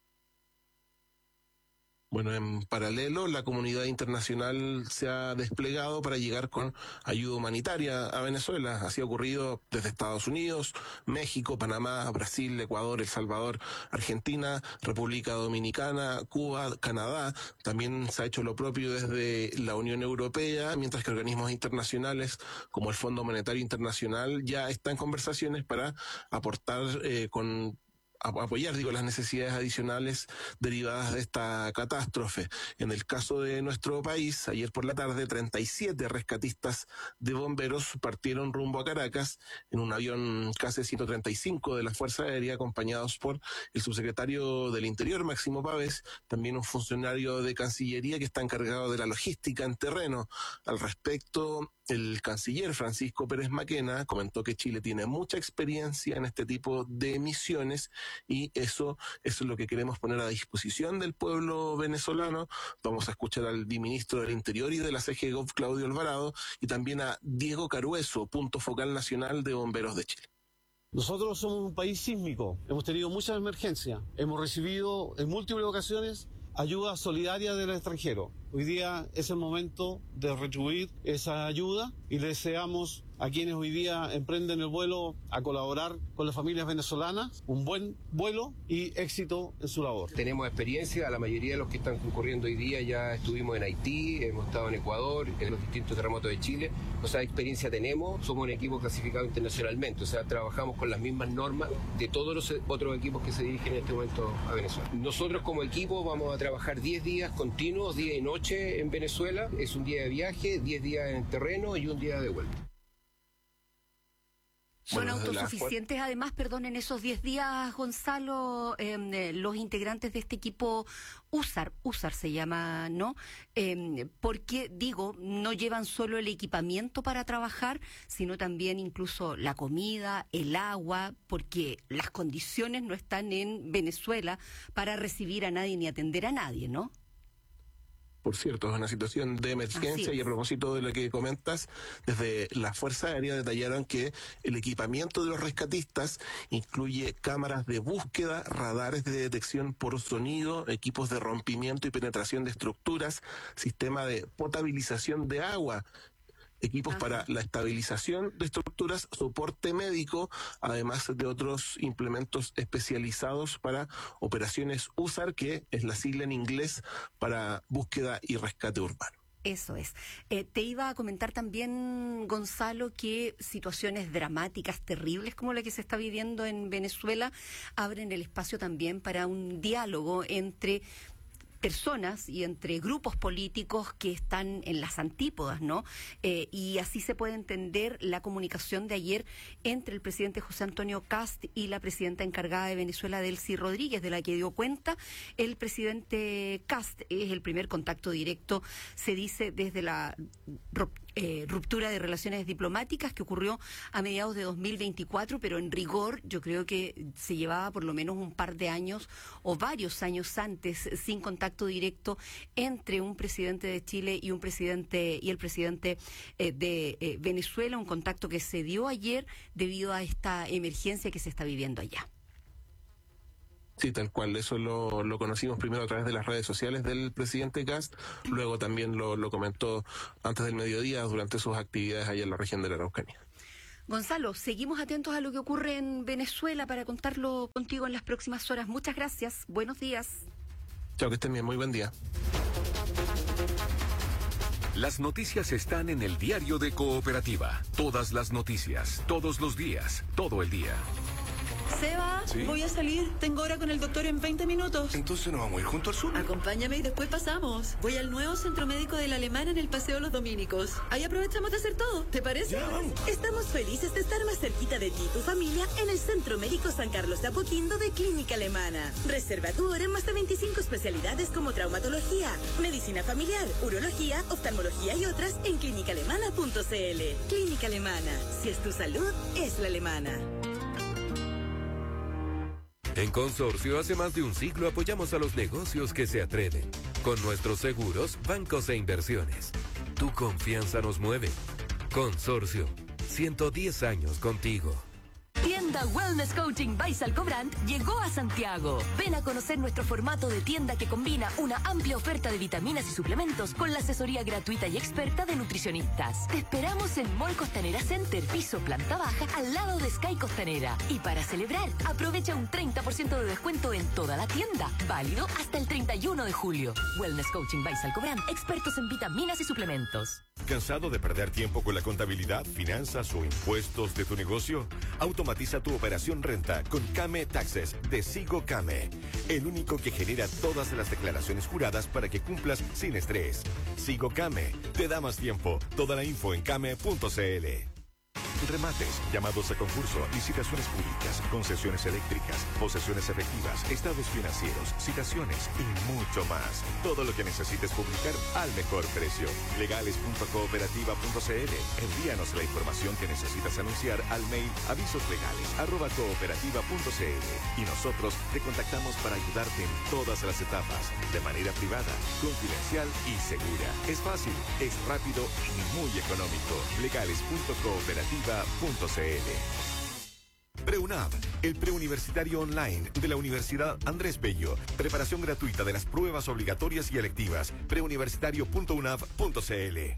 Bueno, en paralelo, la comunidad internacional se ha desplegado para llegar con ayuda humanitaria a Venezuela. Así ha ocurrido desde Estados Unidos, México, Panamá, Brasil, Ecuador, El Salvador, Argentina, República Dominicana, Cuba, Canadá. También se ha hecho lo propio desde la Unión Europea, mientras que organismos internacionales como el Fondo Monetario Internacional ya están en conversaciones para aportar eh, con apoyar, digo, las necesidades adicionales derivadas de esta catástrofe. En el caso de nuestro país, ayer por la tarde, treinta y siete rescatistas de bomberos partieron rumbo a Caracas en un avión K C ciento treinta y cinco de la Fuerza Aérea, acompañados por el subsecretario del Interior, Máximo Pavés, también un funcionario de Cancillería que está encargado de la logística en terreno. Al respecto, el canciller Francisco Pérez Maquena comentó que Chile tiene mucha experiencia en este tipo de misiones y eso, eso es lo que queremos poner a disposición del pueblo venezolano. Vamos a escuchar al viceministro del Interior y de la C G Gov, Claudio Alvarado, y también a Diego Carueso, punto focal nacional de Bomberos de Chile. Nosotros somos un país sísmico, hemos tenido muchas emergencias, hemos recibido en múltiples ocasiones ayuda solidaria del extranjero. Hoy día es el momento de retribuir esa ayuda y le deseamos a quienes hoy día emprenden el vuelo a colaborar con las familias venezolanas un buen vuelo y éxito en su labor. Tenemos experiencia, la mayoría de los que están concurriendo hoy día ya estuvimos en Haití, hemos estado en Ecuador, en los distintos terremotos de Chile, o sea, experiencia tenemos, somos un equipo clasificado internacionalmente, o sea, trabajamos con las mismas normas de todos los otros equipos que se dirigen en este momento a Venezuela. Nosotros como equipo vamos a trabajar diez días continuos, día y noche en Venezuela, es un día de viaje, diez días en terreno y un día de vuelta. ¿Son Bueno, autosuficientes la... además, perdón, en esos diez días, Gonzalo, eh, los integrantes de este equipo USAR, USAR se llama, ¿no? Eh, porque, digo, no llevan solo el equipamiento para trabajar, sino también incluso la comida, el agua, porque las condiciones no están en Venezuela para recibir a nadie ni atender a nadie, ¿no? Por cierto, es una situación de emergencia y a propósito de lo que comentas, desde la Fuerza Aérea detallaron que el equipamiento de los rescatistas incluye cámaras de búsqueda, radares de detección por sonido, equipos de rompimiento y penetración de estructuras, sistema de potabilización de agua, equipos Ajá. para la estabilización de estructuras, soporte médico, además de otros implementos especializados para operaciones U S A R, que es la sigla en inglés para búsqueda y rescate urbano. Eso es. Eh, te iba a comentar también, Gonzalo, que situaciones dramáticas, terribles como la que se está viviendo en Venezuela, abren el espacio también para un diálogo entre personas y entre grupos políticos que están en las antípodas, ¿no? Eh, y así se puede entender la comunicación de ayer entre el presidente José Antonio Kast y la presidenta encargada de Venezuela, Delcy Rodríguez, de la que dio cuenta el presidente Kast. Es el primer contacto directo, se dice, desde la eh, ruptura de relaciones diplomáticas que ocurrió a mediados de dos mil veinticuatro, pero en rigor yo creo que se llevaba por lo menos un par de años o varios años antes sin contacto directo entre un presidente de Chile y un presidente y el presidente eh, de eh, Venezuela, un contacto que se dio ayer debido a esta emergencia que se está viviendo allá. Sí, tal cual. Eso lo, lo conocimos primero a través de las redes sociales del presidente Kast, luego también lo, lo comentó antes del mediodía durante sus actividades allá en la región de la Araucanía. Gonzalo, seguimos atentos a lo que ocurre en Venezuela para contarlo contigo en las próximas horas. Muchas gracias. Buenos días. Chao, que estén bien. Muy buen día. Las noticias están en el diario de Cooperativa. Todas las noticias, todos los días, todo el día. Seba, ¿Sí? voy a salir. Tengo hora con el doctor en veinte minutos. Entonces nos vamos a ir junto al sur. Acompáñame y después pasamos. Voy al nuevo centro médico de la Alemana en el Paseo Los Dominicos. Ahí aprovechamos de hacer todo. ¿Te parece? Ya, vamos. Estamos felices de estar más cerquita de ti y tu familia en el Centro Médico San Carlos de Apoquindo de Clínica Alemana. Reserva tu hora en más de veinticinco especialidades como traumatología, medicina familiar, urología, oftalmología y otras en clínica alemana punto c l. Clínica Alemana. Si es tu salud, es la alemana. En Consorcio, hace más de un siglo apoyamos a los negocios que se atreven. Con nuestros seguros, bancos e inversiones. Tu confianza nos mueve. Consorcio, ciento diez años contigo. Tienda Wellness Coaching by Salcobrand llegó a Santiago. Ven a conocer nuestro formato de tienda que combina una amplia oferta de vitaminas y suplementos con la asesoría gratuita y experta de nutricionistas. Te esperamos en Mall Costanera Center, piso planta baja, al lado de Sky Costanera. Y para celebrar, aprovecha un treinta por ciento de descuento en toda la tienda. Válido hasta el treinta y uno de julio. Wellness Coaching by Salcobrand, expertos en vitaminas y suplementos. ¿Cansado de perder tiempo con la contabilidad, finanzas o impuestos de tu negocio? Automatiza tu operación renta con Came Taxes de Sigo Came, el único que genera todas las declaraciones juradas para que cumplas sin estrés. Sigo Came te da más tiempo. Toda la info en came punto c l. Remates, llamados a concurso, licitaciones públicas, concesiones eléctricas, posesiones efectivas, estados financieros, citaciones y mucho más. Todo lo que necesites publicar al mejor precio. legales punto cooperativa punto c l. Envíanos la información que necesitas anunciar al mail avisoslegales arroba cooperativa punto c l y nosotros te contactamos para ayudarte en todas las etapas, de manera privada, confidencial y segura. Es fácil, es rápido y muy económico. legales punto cooperativa punto c l. PreUNAV, el preuniversitario online de la Universidad Andrés Bello. Preparación gratuita de las pruebas obligatorias y electivas. preuniversitario punto unav punto c l.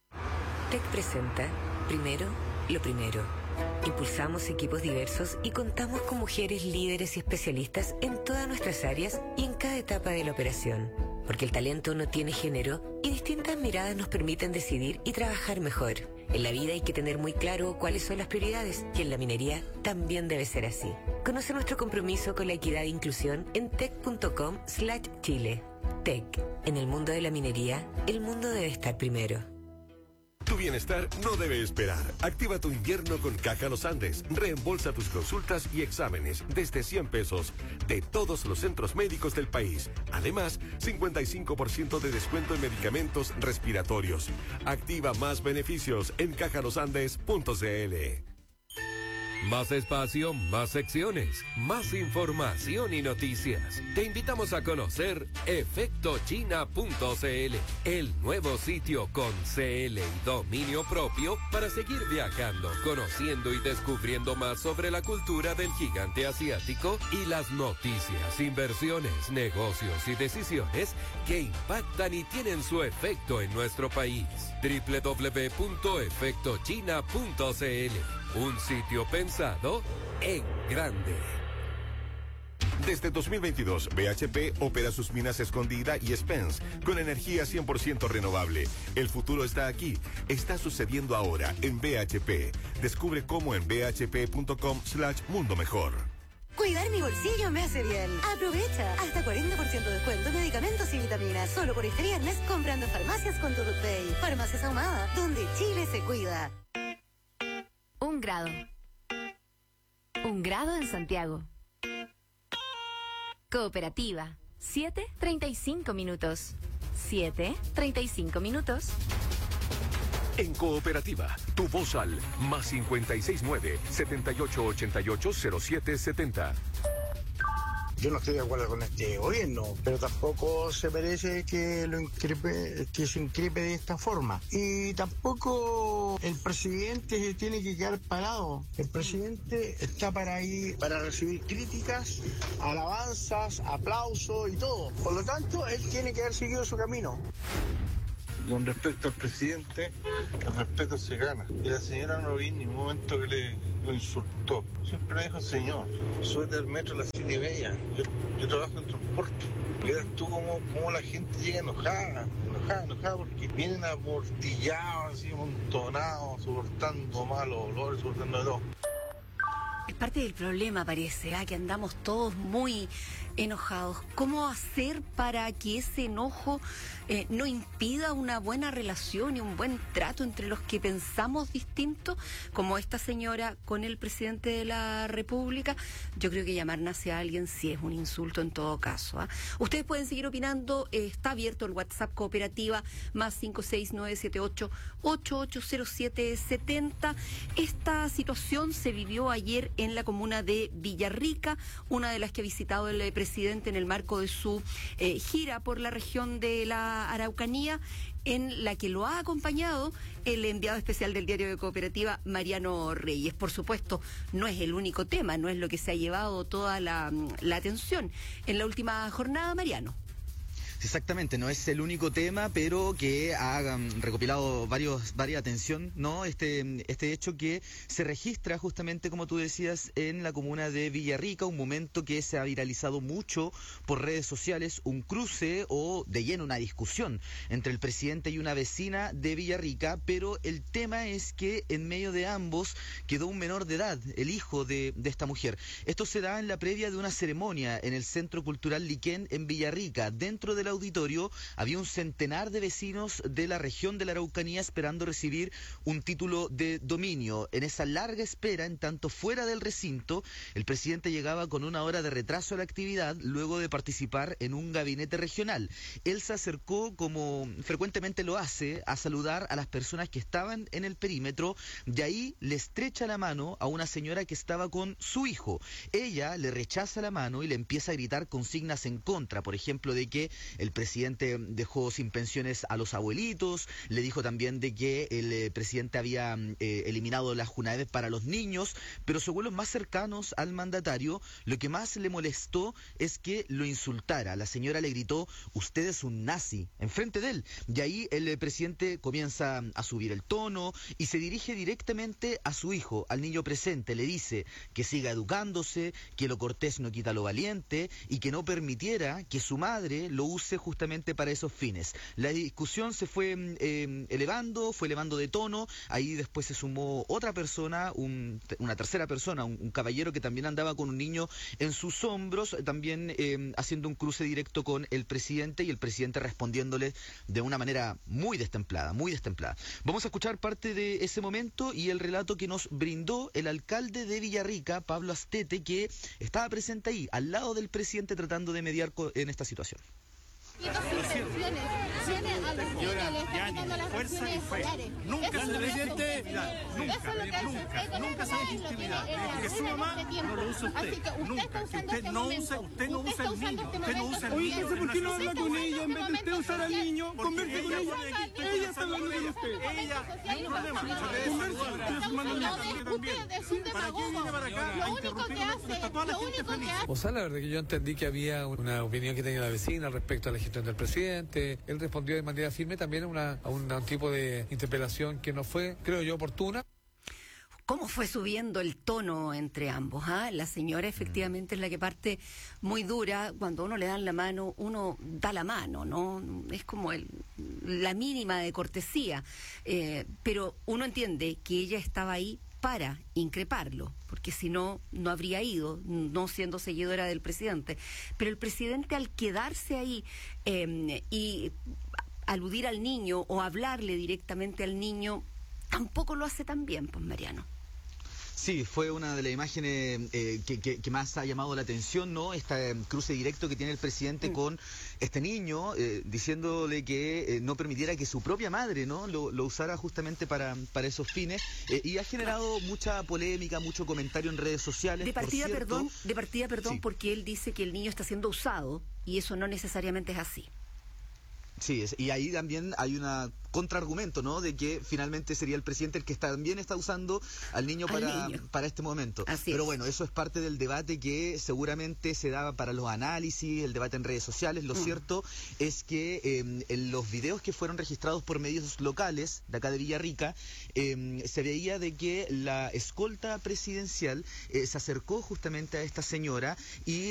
TEC presenta Primero, lo primero. Impulsamos equipos diversos y contamos con mujeres líderes y especialistas en todas nuestras áreas y en cada etapa de la operación. Porque el talento no tiene género y distintas miradas nos permiten decidir y trabajar mejor. En la vida hay que tener muy claro cuáles son las prioridades y en la minería también debe ser así. Conoce nuestro compromiso con la equidad e inclusión en tec punto com slash chile. TEC. En el mundo de la minería, el mundo debe estar primero. Tu bienestar no debe esperar. Activa tu invierno con Caja Los Andes. Reembolsa tus consultas y exámenes desde cien pesos de todos los centros médicos del país. Además, cincuenta y cinco por ciento de descuento en medicamentos respiratorios. Activa más beneficios en caja los andes punto c l. Más espacio, más secciones, más información y noticias. Te invitamos a conocer efecto china punto c l, el nuevo sitio con C L y dominio propio para seguir viajando, conociendo y descubriendo más sobre la cultura del gigante asiático y las noticias, inversiones, negocios y decisiones que impactan y tienen su efecto en nuestro país. doble u doble u doble u punto efecto china punto c l, un sitio pensado en grande. Desde dos mil veintidós, B H P opera sus minas Escondida y Spence con energía cien por ciento renovable. El futuro está aquí. Está sucediendo ahora en B H P. Descubre cómo en b h p punto com slash mundo mejor. Cuidar mi bolsillo me hace bien. Aprovecha. Hasta cuarenta por ciento de descuento en medicamentos y vitaminas. Solo por este viernes comprando en farmacias con tu Pay. Farmacias Ahumada, donde Chile se cuida. Un grado. Un grado en Santiago. Cooperativa. siete, treinta y cinco minutos. siete, treinta y cinco minutos. En Cooperativa, tu voz al más cincuenta y seis nueve, setenta y ocho ochenta y ocho cero siete setenta. Yo no estoy de acuerdo con este gobierno, pero tampoco se merece que lo increpe, que se increpe de esta forma. Y tampoco el presidente se tiene que quedar parado. El presidente está para ahí, para recibir críticas, alabanzas, aplausos y todo. Por lo tanto, él tiene que haber seguido su camino. Con respecto al presidente, el respeto se gana. Y la señora no vi en ningún momento que le lo insultó. Siempre me dijo señor. Soy del metro de la City Bella. Yo, yo trabajo en transporte. Verás tú cómo, cómo la gente llega enojada, enojada, enojada, porque vienen amortillados, así, amontonados, soportando malos olores, soportando de todo. Es parte del problema, parece, ¿eh? Que andamos todos muy enojados. ¿Cómo hacer para que ese enojo eh, no impida una buena relación y un buen trato entre los que pensamos distinto, como esta señora con el presidente de la República? Yo creo que llamar nazi a alguien sí es un insulto en todo caso, ¿eh? Ustedes pueden seguir opinando, eh, está abierto el WhatsApp Cooperativa, más cinco seis nueve siete ocho ocho ocho cero siete setenta. Esta situación se vivió ayer en la comuna de Villarrica, una de las que ha visitado el eh, presidente en el marco de su eh, gira por la región de la Araucanía, en la que lo ha acompañado el enviado especial del diario de Cooperativa, Mariano Reyes. Por supuesto, no es el único tema, no es lo que se ha llevado toda la, la atención en la última jornada, Mariano. Exactamente, no es el único tema, pero que ha um, recopilado varios, varias atención, ¿no? Este, este hecho que se registra justamente, como tú decías, en la comuna de Villarrica, un momento que se ha viralizado mucho por redes sociales, un cruce o de lleno una discusión entre el presidente y una vecina de Villarrica, pero el tema es que en medio de ambos quedó un menor de edad, el hijo de, de esta mujer. Esto se da en la previa de una ceremonia en el Centro Cultural Liquén en Villarrica. Dentro de la auditorio había un centenar de vecinos de la región de la Araucanía esperando recibir un título de dominio. En esa larga espera, en tanto fuera del recinto, el presidente llegaba con una hora de retraso a la actividad luego de participar en un gabinete regional. Él se acercó, como frecuentemente lo hace, a saludar a las personas que estaban en el perímetro, y ahí le estrecha la mano a una señora que estaba con su hijo. Ella le rechaza la mano y le empieza a gritar consignas en contra, por ejemplo, de que el presidente dejó sin pensiones a los abuelitos, le dijo también de que el eh, presidente había eh, eliminado las Junaeves para los niños, pero según los más cercanos al mandatario, lo que más le molestó es que lo insultara. La señora le gritó: usted es un nazi, enfrente de él, y ahí el eh, presidente comienza a subir el tono y se dirige directamente a su hijo, al niño presente, le dice que siga educándose, que lo cortés no quita lo valiente y que no permitiera que su madre lo use justamente para esos fines. La discusión se fue eh, elevando, fue elevando de tono, ahí después se sumó otra persona, un, una tercera persona, un, un caballero que también andaba con un niño en sus hombros, también eh, haciendo un cruce directo con el presidente y el presidente respondiéndole de una manera muy destemplada, muy destemplada. Vamos a escuchar parte de ese momento y el relato que nos brindó el alcalde de Villarrica, Pablo Astete, que estaba presente ahí, al lado del presidente, tratando de mediar en esta situación. Tiene al Señora, ya, fuerza y fe. Nunca se debe intimidar. Nunca, nunca, nunca se debe intimidar. Desde que su mamá no lo usa usted. Nunca. Que usted no usa, usted no usa el niño. Usted no usa el niño. Oye, ¿por qué no habla con ella en vez de usted usar al niño? Converse con ella. Ella está hablando con usted. Ella, no hay problema. Usted es un demagogo. Lo único que hace, lo único que hace. O sea, la verdad que yo entendí que había una opinión que tenía la vecina respecto a la gestión del presidente. Él respondió de manera firme también a, una, a, una, a un tipo de interpelación que no fue, creo yo, oportuna. ¿Cómo fue subiendo el tono entre ambos? ¿Ah? La señora efectivamente es la que parte muy dura. Cuando uno le dan la mano, uno da la mano, ¿no? Es como el, la mínima de cortesía. Eh, pero uno entiende que ella estaba ahí para increparlo, porque si no, no habría ido, no siendo seguidora del presidente. Pero el presidente, al quedarse ahí eh, y aludir al niño o hablarle directamente al niño, tampoco lo hace tan bien, pues, Mariano. Sí, fue una de las imágenes eh, que, que, que más ha llamado la atención, ¿no? Este eh, cruce directo que tiene el presidente mm. con este niño, eh, diciéndole que eh, no permitiera que su propia madre, ¿no? Lo, lo usara justamente para, para esos fines, eh, y ha generado ah. mucha polémica, mucho comentario en redes sociales. De partida, por cierto. perdón, de partida, perdón, sí. porque él dice que el niño está siendo usado y eso no necesariamente es así. Sí, es, y ahí también hay una contraargumento, ¿no? De que finalmente sería el presidente el que también está usando al niño al para, niño. para este momento. Así Pero es. bueno, eso es parte del debate que seguramente se daba para los análisis, el debate en redes sociales. Lo mm. cierto es que eh, en los videos que fueron registrados por medios locales de acá de Villarrica, eh, se veía de que la escolta presidencial eh, se acercó justamente a esta señora y